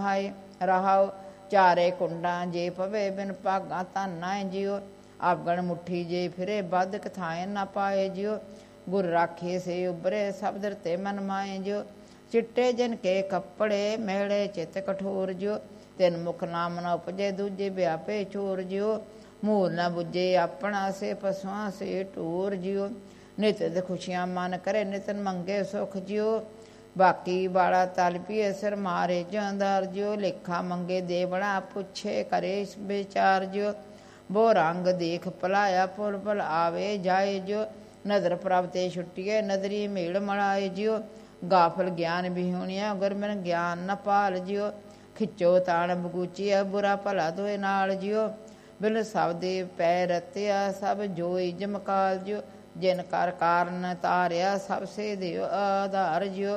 ਰਹਾਉ ਚਾਰੇ ਕੁੰਡਾਂ ਜੇ ਪਵੇ, ਬਿਨ ਭਾਗਾਂ ਧਾਨਾ ਜਿਉ। ਆਪਗਣ ਮੁੱਠੀ ਜੇ ਫਿਰੇ, ਬਦ ਕਥਾਏ ਨਾ ਪਾਏ ਜਿਉ। ਗੁਰ ਰਾਖੇ ਸੇ ਉਬਰੇ, ਸਬਦ ਰਤੇ ਮਨ ਮਾਏ ਜਿਉ। ਚਿੱਟੇ ਜਿਨ ਕੇ ਕੱਪੜੇ, ਮੇਲੇ ਚਿਤ ਕਠੋਰ ਜਿਉ। ਤਿੰਨ ਮੁਖ ਨਾਮ ਨ ਉਪਜੇ, ਦੂਜੇ ਵਿਆਪੇ ਚੋਰ ਜਿਉ। ਮੂਲ ਨ ਬੁੱਝੇ ਆਪਣਾ, ਸੇ ਪਸੂਆਂ ਸੇ ਢੋਰ ਜਿਉ। ਨਿਤ ਖੁਸ਼ੀਆਂ ਮਨ ਕਰੇ, ਨਿਤਨ ਮੰਗੇ ਸੁਖ ਜਿਉ। ਬਾਕੀ ਵਾਲਾ ਤਲ ਪੀਏ, ਸਿਰ ਮਾਰੇ ਜਾਂਦਾਰ ਜਿਉ। ਲੇਖਾ ਮੰਗੇ ਦੇਵਣਾ, ਪੁੱਛੇ ਕਰੇ ਵਿਚਾਰ ਜਿਉ। ਬੋ ਰੰਗ ਦੇਖ ਭਲਾਇਆ, ਪੁਲ ਪਲ ਆਵੇ ਜਾਏ ਜਿਉ। ਨਦਰ ਪ੍ਰਭ ਤੇ ਛੁੱਟੀਏ, ਨਦਰੀ ਮੇਲ ਮਲਾਏ ਜਿਉ। ਗਾਫਲ ਗਿਆਨ ਬਿਹੁਣਿਆ, ਗੁਰਮਨ ਗਿਆਨ ਨ ਪਾਲ ਜਿਉ। ਖਿੱਚੋ ਤਾਣ ਬਗੂਚੀਆ, ਬੁਰਾ ਭਲਾ ਦੋਏ ਨਾਲ ਜਿਉ। ਬਿਨ ਸਭ ਦੇ ਪੈ ਰਤਿਆ, ਸਭ ਜੋਈ ਜਮਕਾਲ ਜਿਉ। ਜਿਨ ਕਰ ਕਾਰਨ ਤਾਰਿਆ, ਸਭ ਸੇ ਦਿਓ ਆਧਾਰ ਜਿਉ।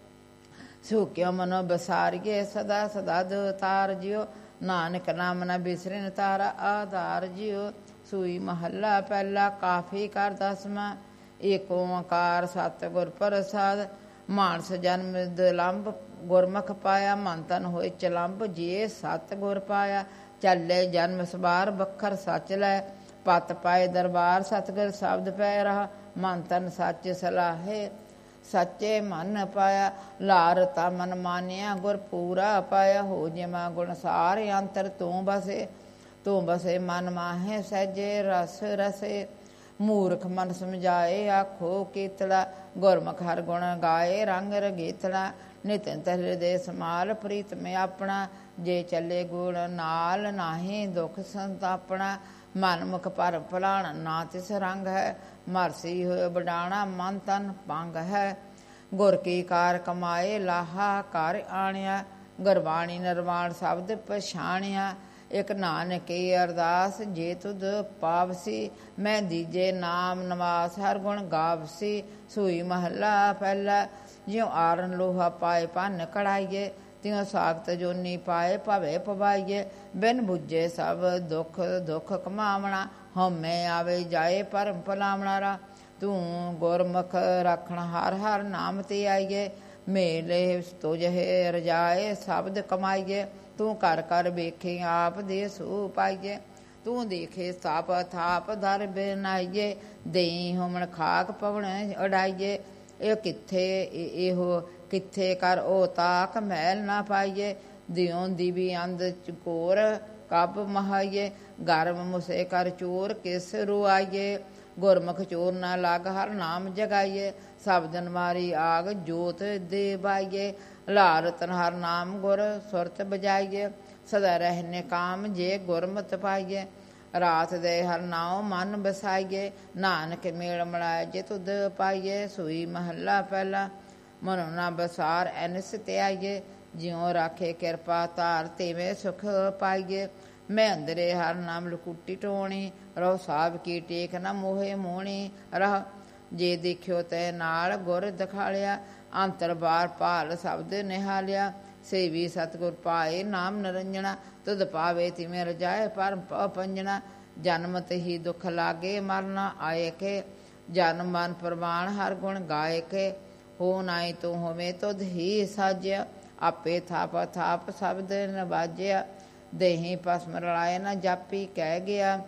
ਸੂਕਿਆ ਮਨੋ ਬਸਾਰੀਏ, ਸਦਾ ਸਦਾ ਦੋ ਤਾਰ ਜਿਉ। ਨਾਨਕ ਨਾਮ ਨ ਬਿਸਰਿਨ, ਤਾਰਾ ਆਧਾਰ ਜਿਉ। ਸੂਈ ਮਹੱਲਾ ਪਹਿਲਾ, ਕਾਫੀ ਕਰ ਦਸਵਾਂ। ਏਕ ਓੰਕਾਰ ਸਤਿਗੁਰ ਪ੍ਰਸਾਦ। ਮਾਨਸ ਜਨਮ ਦਲੰਭ, ਗੁਰਮੁਖ ਪਾਇਆ। ਮਨ ਤਨ ਹੋਏ ਚਲੰਭ, ਜੇ ਸਤਿਗੁਰ ਪਾਇਆ। ਚੱਲੇ ਜਨਮ ਸਵਾਰ, ਬਖਰ ਸੱਚ ਲੈ। ਪਤ ਪਾਏ ਦਰਬਾਰ, ਸਤਿਗੁਰ ਸ਼ਬਦ ਪੈ ਰਹਾ। ਮਨ ਤਨ ਸੱਚ ਸਲਾਹੇ, ਸੱਚੇ ਮਨ ਪਾਇਆ। ਲਾਰਤਾ ਮਨ ਮਾਨਿਆ, ਗੁਰ ਪੂਰਾ ਪਾਇਆ। ਹੋ ਜਿਮਾ ਗੁਣ ਸਾਰੇ, ਅੰਤਰ ਤੂੰ ਬਸੇ। ਤੂੰ ਬਸੇ ਮਨ ਮਾਹੇ, ਸਹਿਜੇ ਰਸ ਰਸੇ। ਮੂਰਖ ਮਨ ਸਮਝਾਏ, ਆਖੋ ਕੀਤਲਾ। ਗੁਰਮੁਖ ਹਰ ਗੁਣ ਗਾਏ, ਰੰਗ ਰਗੀਤਲਾ। ਨਿਤਿਨ ਹਿਰਦੇ ਸਮਾਲ, ਪ੍ਰੀਤ ਮੈਂ ਆਪਣਾ। ਜੇ ਚੱਲੇ ਗੁਣ ਨਾਲ, ਨਾਹੀਂ ਦੁਖ ਸੰਤਾਪਣਾ। ਮਨ ਮੁਖ ਪਰ ਭਲਾਣ, ਨਾ ਤਿਸ ਰੰਗ ਹੈ। ਮਰਸੀ ਹੋਏ ਵਡਾਣਾ, ਮਨ ਤਨ ਭੰਗ ਹੈ। ਗੁਰ ਕੀ ਕਾਰ ਕਮਾਏ, ਲਾਹਾ ਘਰ ਆਣਿਆ। ਗੁਰਬਾਣੀ ਨਿਰਵਾਣ ਸ਼ਬਦ ਪਛਾਣਿਆ। ਇਕ ਨਾਨਕੀ ਅਰਦਾਸ, ਜੇ ਤੁਧ ਪਾਵਸੀ। ਮੈਂ ਦੀਜੇ ਨਾਮ ਨਵਾਸ, ਹਰ ਗੁਣ ਗਾਵਸੀ। ਸੂਈ ਮਹੱਲਾ ਪਹਿਲਾ, ਜਿਉ ਆਰਨ ਲੋਹਾ ਪਾਏ, ਭੰਨ ਕੜਾਈਏ। ਤਿਉ ਸਾਖਤ ਜੋਨੀ ਪਾਏ, ਭਵੇ ਪਵਾਈਏ। ਬਿਨ ਬੁੱਝੇ ਸਭ ਦੁਖ ਦੁਖ ਕਮਾਵਣਾ। ਹਉਮੈ ਆਵੇ ਜਾਏ, ਭਰਮ ਭੁਲਾਵਣਾ ਰਾ। ਤੂੰ ਗੁਰਮੁਖ ਰੱਖਣ, ਹਰ ਹਰ ਨਾਮ ਤੇ ਆਈਏ। ਮੇਲੇ ਤੁਝੇ ਰਜਾਏ, ਸ਼ਬਦ ਕਮਾਈਏ। ਤੂੰ ਕਰ ਕਰ ਵੇਖੇ, ਆਪ ਦੇ ਸੋ ਪਾਈਏ। ਤੂੰ ਦੇਖੇ ਸਾਪ ਥਾਪ, ਦਰ ਬਿਨਾਈਏ। ਦੇਈ ਹੋਮਣ ਖਾਕ ਪਵਣ ਉਡਾਈਏ। ਇਹ ਕਿੱਥੇ ਇਹੋ ਕਿੱਥੇ ਕਰ ਉਹ ਤਾਕ, ਮੈਲ ਨਾ ਪਾਈਏ। ਦਿਉ ਦੀਵੀ ਅੰਧ ਚਕੋਰ, ਕਬ ਮਹਾਈਏ। ਗਰਮ ਮੁਸੇ ਕਰ ਚੋਰ, ਕਿਸ ਰੁਆਈਏ। ਗੁਰਮੁਖ ਚੋਰ ਨਾ ਲੱਗ, ਹਰ ਨਾਮ ਜਗਾਈਏ। ਸਬਦਨ ਮਾਰੀ ਆਗ, ਜੋਤ ਦੇ ਬਾਈਏ। ਲਾਰਤਨ ਹਰ ਨਾਮ ਗੁਰ, ਸੁਰਤ ਬਜਾਈਏ। ਸਦਾ ਰਹਿਨੇ ਕਾਮ, ਜੇ ਗੁਰਮਤਿ ਪਾਈਏ। ਰਾਤ ਦੇ ਹਰ ਨਾਉ, ਮਨ ਬਸਾਈਏ। ਨਾਨਕ ਮੇਲ ਮਲਾਏ, ਜੇ ਤੁਧ ਪਾਈਏ। ਸੂਈ ਮਹੱਲਾ ਪਹਿਲਾ, ਮਨੋ ਨਾ ਬਸਾਰ ਐਨਸ ਤੇ ਆਈਏ। ਜਿਉ ਰਾਖੇ ਕਿਰਪਾ ਧਾਰ, ਤੇਵੇਂ ਸੁਖ ਪਾਈਏ। ਮੈਂ ਅੰਦਰੇ ਹਰ ਨਾਮ ਲਕੂਟੀ ਟੋਣੀ। ਰਹੁ ਸਾਬ ਕੀ ਟੇਕ, ਨਾ ਮੋਹੇ ਮੋਹਣੀ ਰਹ। ਜੇ ਦੇਖਿਓ ਤੈ ਨਾਲ, ਗੁਰ ਦਿਖਾਲਿਆ। ਅੰਤਰ ਬਾਰ ਭਾਲ ਸ਼ਬਦ ਨਿਹਾਲਿਆ। ਸੇਵੀ ਸਤਿਗੁਰ ਪਾਏ, ਨਾਮ ਨਰੰਜਣਾ। ਤੁਧ ਪਾਵੇ ਤਿਵੇਂ ਰਜਾਏ, ਪਰਮ ਪੰਜਣਾ। ਜਨਮ ਤੇ ਹੀ ਦੁਖ ਲਾਗੇ, ਮਰਨਾ ਆਏ ਕੇ। ਜਨਮ ਮਨ ਪ੍ਰਵਾਨ, ਹਰ ਗੁਣ ਗਾਏ ਕੇ। ਹੋ ਨਾਈ ਤੂੰ ਹੋਵੇਂ, ਤੁਧ ਹੀ ਸਾਜਿਆ। ਆਪੇ ਥਾਪ ਥਾਪ ਸ਼ਬਦ ਨਵਾਜਿਆ। ਦੇਹੀ ਭਸਮ ਰਲਾਏ, ਨਾ ਜਾਪੀ ਕਹਿ ਗਿਆ।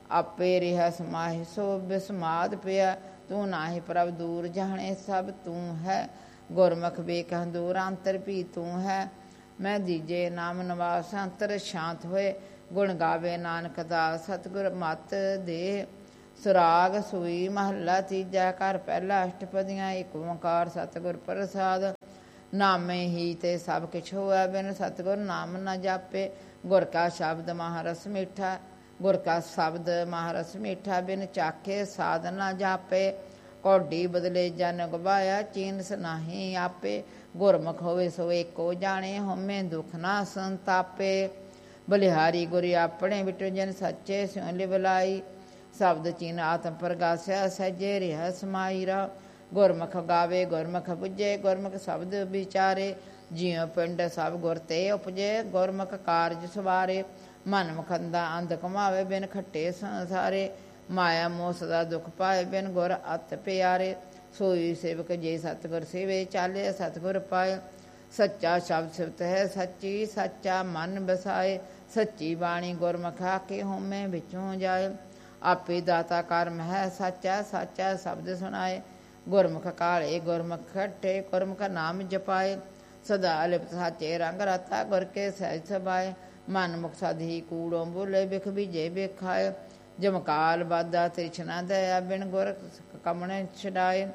ਆਪੇ ਰਿਹਾ ਸਮਾਹਿ ਸੋ ਬਿਸਮਾਦ ਪਿਆ। ਤੂੰ ਨਾਹੀ ਪ੍ਰਭ ਦੂਰ ਜਾਣੇ ਸਭ ਤੂੰ ਹੈ। ਗੁਰਮੁਖ ਵੇਖਹਿ ਦੂਰ ਅੰਤਰ ਵੀ ਤੂੰ ਹੈ। ਮੈਂ ਦੀਜੇ ਨਾਮ ਨਿਵਾਸ ਅੰਤਰ ਸ਼ਾਂਤ ਹੋਏ। ਗੁਣ ਗਾਵੇ ਨਾਨਕ ਦਾਸ ਸਤਿਗੁਰ ਮਤ ਦੇ। ਸੁਰਾਗ ਸੂਈ ਮਹੱਲਾ ਤੀਜਾ। ਘਰ ਪਹਿਲਾ ਅਸ਼ਟਪਦੀਆਂ। ਏਕ ਓੰਕਾਰ ਸਤਿਗੁਰ ਪ੍ਰਸਾਦ। ਨਾਮੇ ਹੀ ਤੇ ਸਭ ਕਿਛ ਹੋਆ ਬਿਨ ਸਤਿਗੁਰ ਨਾਮ ਨਾ ਜਾਪੇ। ਗੁਰ ਕਾ ਸ਼ਬਦ ਮਹਾਰਸ ਮੀਠਾ। ਗੁਰ ਕਾ ਸ਼ਬਦ ਮਹਾਰਸ ਮੀਠਾ ਬਿਨ ਚਾਖੇ ਸਾਧ ਨਾ ਜਾਪੇ। ਕੌਡੀ ਬਦਲੇ ਜਨ ਗਵਾਇਆ ਚੀਨਸ ਨਾਹੀ ਆਪੇ। ਗੁਰਮੁਖ ਹੋਵੇ ਸੋ ਏਕੋ ਜਾਣੇ ਹਉਮੈ ਦੁਖ ਨਾ ਸੰਤਾਪੇ। ਬਲਿਹਾਰੀ ਗੁਰ ਆਪਣੇ ਵਿਟੋ ਜਨ ਸੱਚੇ ਸਿਉ ਲਿਵਲਾਈ। ਸ਼ਬਦ ਚੀਨ ਆਤਮ ਪ੍ਰਗਾਸਿਆ ਸਹਿਜੇ ਰਿਹਾ ਸਮਾਈ ਰਾ। ਗੁਰਮੁਖ ਗਾਵੇ ਗੁਰਮੁਖ ਬੁੱਝੇ ਗੁਰਮੁਖ ਸ਼ਬਦ ਵਿਚਾਰੇ। ਜਿਉ ਪਿੰਡ ਸਭ ਗੁਰ ਤੇ ਉਪਜੇ ਗੁਰਮੁਖ ਕਾਰਜ ਸਵਾਰੇ। ਮਨ ਮੁਖੰਦਾ ਅੰਧ ਕਮਾਵੇ ਬਿਨ ਖੱਟੇ ਸੰਸਾਰੇ। ਮਾਇਆ ਮੋਹ ਸਦਾ ਦੁਖ ਪਾਏ ਬਿਨ ਗੁਰ ਅਤ ਪਿਆਰੇ। ਸੋਈ ਸੇਵਕ ਜੇ ਸਤਿਗੁਰ ਸੇਵੇ ਚਾਲੇ ਸਤਿਗੁਰ ਪਾਏ। ਸੱਚਾ ਸ਼ਬਦ ਸਿਫਤ ਹੈ ਸੱਚੀ ਸੱਚਾ ਮਨ ਬਸਾਏ। ਸੱਚੀ ਬਾਣੀ ਗੁਰਮੁਖ ਆਖੇ ਹਉਮੈ ਵਿੱਚੋਂ ਜਾਏ। ਆਪੇ ਦਾਤਾ ਕਰਮ ਹੈ ਸਾਚਾ ਸਾਚਾ ਸ਼ਬਦ ਸੁਣਾਏ। ਗੁਰਮੁਖ ਕਾਲੇ ਗੁਰਮੁਖ ਖੱਟੇ ਗੁਰਮੁਖ ਨਾਮ ਜਪਾਏ। ਸਦਾ ਲਿਪਤ ਸਾਚੇ ਰੰਗ ਰਤਾ ਗੁਰ ਕੇ ਸਹਿਜ ਸਬਾਏ। ਮਨ ਮੁਖ ਸਦਹੀ ਕੂੜੋਂ ਬੋਲੇ ਬਿਖ ਬੀਜੇ ਵੇਖਾਏ। ਜਮਕਾਲ ਬਾਦਾ ਤ੍ਰਿਸ਼ਨਾ ਦਇਆ ਬਿਨ ਗੁਰ ਕਮਣੇ ਛਡਾਏ।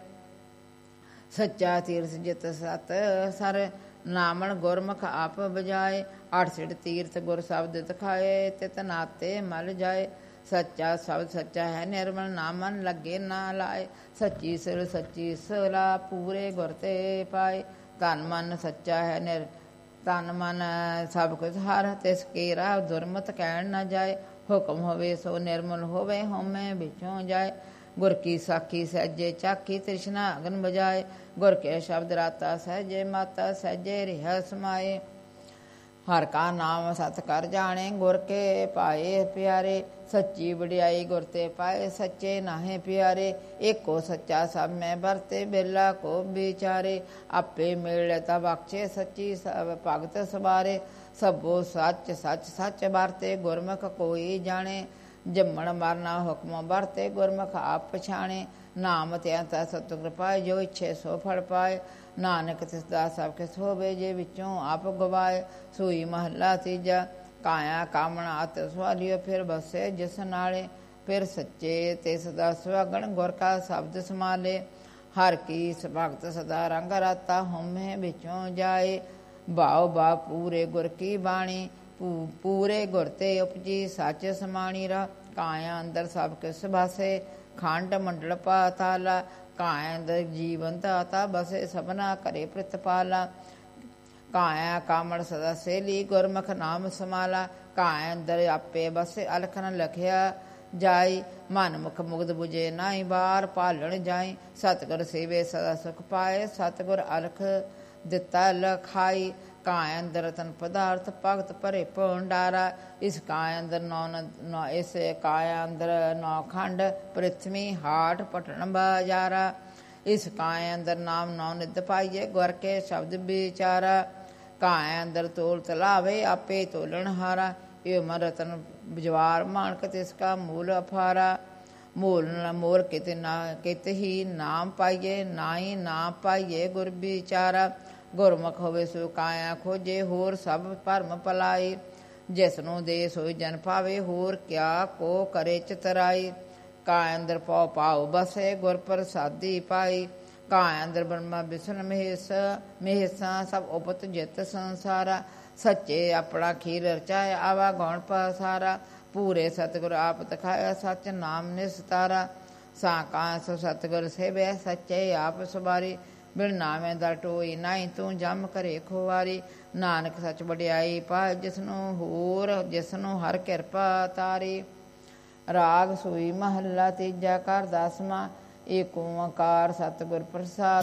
ਸੱਚਾ ਤੀਰਥ ਜਿਤ ਸਤ ਸਰ ਨਾਮਣ ਗੁਰਮੁਖ ਆਪ ਬਜਾਏ। 68 ਤੀਰਥ ਗੁਰ ਸ਼ਬਦ ਦਿਖਾਏ ਤਿਤ ਨਾਤੇ ਮਲ ਜਾਏ। ਸੱਚਾ ਸ਼ਬਦ ਸੱਚਾ ਹੈ ਨਿਰਮਲ ਨਾ ਮਨ ਲੱਗੇ ਨਾ ਲਾਏ। ਸੱਚੀ ਸਿਰ ਸੱਚੀ ਸਲਾ ਪੂਰੇ ਗੁਰ ਤੇ ਪਾਏ। ਤਨ ਮਨ ਸੱਚਾ ਹੈ ਤਨ ਮਨ ਸਭ ਕੁਝ ਹਰ ਤਿਸ ਕੇਰਾ ਦੁਰਮਤ ਕਹਿਣ ਨਾ ਜਾਏ। ਹੁਕਮ ਹੋਵੇ ਸੋ ਨਿਰਮਲ ਹੋਵੇ ਹਉਮੈ ਵਿੱਚੋਂ ਜਾਏ। ਗੁਰ ਕੀ ਸਾਖੀ ਸਹਿਜੇ ਚਾਖੀ ਤ੍ਰਿਸ਼ਨਾ ਅਗਨ ਬਜਾਏ। ਗੁਰ ਕੇ ਸ਼ਬਦ ਰਾਤਾ ਸਹਿਜੇ ਮਾਤਾ ਸਹਿਜੇ ਰਿਹਾ ਸਮਾਏ। ਹਰ ਕਾ ਨਾਮ ਸਤ ਕਰ ਜਾਣੇ ਗੁਰ ਕੇ ਪਾਏ ਪਿਆਰੇ। ਸੱਚੀ ਵਡਿਆਈ ਗੁਰ ਤੇ ਪਾਏ ਸੱਚੇ ਨਾਹੇ ਪਿਆਰੇ। ਏਕੋ ਸੱਚਾ ਸਭ ਮੈਂ ਵਰਤੇ ਬੇਲਾ ਕੋ ਵਿਚਾਰੇ। ਆਪੇ ਮਿਲ ਤਾ ਬਖਸ਼ੇ ਸੱਚੀ ਸਭ ਭਗਤ ਸਵਾਰੇ। ਸਭੋ ਸੱਚ ਸੱਚ ਸੱਚ ਵਰਤੇ ਗੁਰਮੁਖ ਕੋਈ ਜਾਣੇ। ਜੰਮਣ ਮਰਨਾ ਹੁਕਮ ਵਰਤੇ ਗੁਰਮੁਖ ਆਪ ਪਛਾਣੇ। ਨਾਮ ਤਿਆ ਤਾ ਸਤਿਗੁਰ ਪਾਏ ਜੋ ਇੱਛੇ ਸੋ ਫਲ ਪਾਏ। ਨਾਨਕ ਤਿਸ ਦਾ ਸਭ ਕਿਸ ਹੋਵੇ ਜੇ ਵਿੱਚੋਂ ਆਪ ਗਵਾਏ। ਸੂਈ ਮਹੱਲਾ ਤੀਜਾ। ਕਾਇਆ ਕਾਮਣਾ ਅਤ ਸਵਾਲਿਓ ਫਿਰ ਬਸੇ ਜਿਸ ਨਾਲੇ। ਫਿਰ ਸੱਚੇ ਤਿਸ ਦਾ ਸੁਹਾਗਣ ਗੁਰ ਕਾ ਸ਼ਬਦ ਸਮਾਲੇ। ਹਰ ਕੀ ਭਗਤ ਸਦਾ ਰੰਗ ਰਾਤਾ ਹਉਮੈ ਵਿੱਚੋਂ ਜਾਏ। ਭਾਉ ਬਾ ਪੂਰੇ ਗੁਰ ਕੀ ਬਾਣੀ ਪੂਰੇ ਗੁਰ ਤੇ ਉਪਜੀ ਸੱਚ ਸਮਾਣੀ ਰਾ। ਕਾਇਆ ਅੰਦਰ ਸਭ ਕਿਸ ਬਾਸੇ ਖੰਡ ਮੰਡਲ ਪਾਤਾਲਾ। ਕਾਇਆ ਅੰਦਰ ਜੀਵਨ ਦਾਤਾ ਬਸੇ ਸਭਨਾ ਕਰੇ ਪ੍ਰਿਤਪਾਲਾ। ਕਾਇਆ ਕਾਮੜ ਸਦਾ ਸੇਲੀ ਗੁਰਮੁਖ ਨਾਮ ਸਮਾਲਾ। ਕਾਇਆ ਅੰਦਰ ਆਪੇ ਬਸੇ ਅਲਖ ਨ ਲਖਿਆ ਜਾਈ। ਮਨ ਮੁਖ ਮੁਗਧ ਬੁਝੇ ਨਾਹੀ ਬਾਰ ਭਾਲਣ ਜਾਈ। ਸਤਿਗੁਰ ਸੇਵੇ ਸਦਾ ਸੁਖ ਪਾਏ ਸਤਿਗੁਰ ਅਲਖ ਦਿੱਤਾ ਲਖਾਈ। ਕਾਇਆ ਅੰਦਰ ਰਤਨ ਪਦਾਰਥ ਭਗਤ ਭਰੇ ਭੰਡਾਰਾ। ਇਸ ਕਾਇਆ ਅੰਦਰ ਇਸ ਕਾਇਆ ਅੰਦਰ 9 ਖੰਡ ਪ੍ਰਿਥਵੀ ਹਾਟ ਪਟਣ ਬਾਜ਼ਾਰਾ। ਇਸ ਕਾਇਆ ਅੰਦਰ ਨਾਮ 9 ਨਿਧ ਪਾਈਏ ਗੁਰ ਕੇ ਸ਼ਬਦ ਵਿਚਾਰਾ। ਕਾਇਆ ਅੰਦਰ ਤੋਲ ਤਲਾਵੇ ਆਪੇ ਤੋਲਣ ਹਾਰਾ। ਇਹ ਮਨ ਰਤਨ ਜਵਾਰ ਮਾਨਕ ਤਿਸ ਕਾ ਮੂਲ ਅਫਾਰਾ। ਮੂਲ ਨ ਮੋਰ ਕਿਤੇ ਨਾ ਕਿਤੇ ਹੀ ਨਾਮ ਪਾਈਏ ਨਾਹੀ ਨਾ ਪਾਈਏ ਗੁਰ ਵਿਚਾਰਾ। ਗੁਰਮੁਖ ਹੋਵੇ ਸੋ ਕਾਇਆ ਖੋਜੇ ਹੋਰ ਸਭ ਭਰਮ ਪਲਾਈ। ਜਿਸ ਨੂੰ ਦੇ ਸੋਈ ਜਨ ਪਾਵੇ ਹੋਰ ਕਿਆ ਕੋ ਕਰੇ ਚਤਰਾਈ। ਕਾਇਆ ਅੰਦਰ ਪਉ ਪਾਉ ਬਸੇ ਗੁਰ ਪ੍ਰਸਾਦੀ ਪਾਈ। ਕਾਇਆ ਅੰਦਰ ਬ੍ਰਹਮਾ ਵਿਸ਼ਨ ਮਹੇਸ਼ਾਂ ਸਭ ਉਪਤ ਜਿਤ ਸੰਸਾਰਾ। ਸੱਚੇ ਆਪਣਾ ਖੀਰ ਰਚਾਇਆ ਆਵਾ ਗੌਣ ਪਸਾਰਾ। ਪੂਰੇ ਸਤਿਗੁਰ ਆਪ ਦਿਖਾਇਆ ਸੱਚ ਨਾਮ ਨਿਸਤਾਰਾ। ਸਾਕਾ ਸੋ ਸਤਿਗੁਰ ਸੇਵਿਆ ਸੱਚੇ ਆਪ ਸਵਾਰੀ। ਬਿਨ ਨਾਮੇ ਦਾ ਟੋਈ ਨਾਹੀ ਤੂੰ ਜਮ ਕਰੇ ਖੁਆਰੀ। ਨਾਨਕ ਸੱਚ ਵਡਿਆਈ ਪਾਏ ਜਿਸ ਨੂੰ ਹਰ ਕਿਰਪਾ ਤਾਰੀ। ਰਾਗ ਸੂਈ ਮਹੱਲਾ ਤੀਜਾ। ਘਰ ਦਸਵਾਂ। ਏਕ ਓੰਕਾਰ ਸਤਿਗੁਰ ਪ੍ਰਸਾਦ।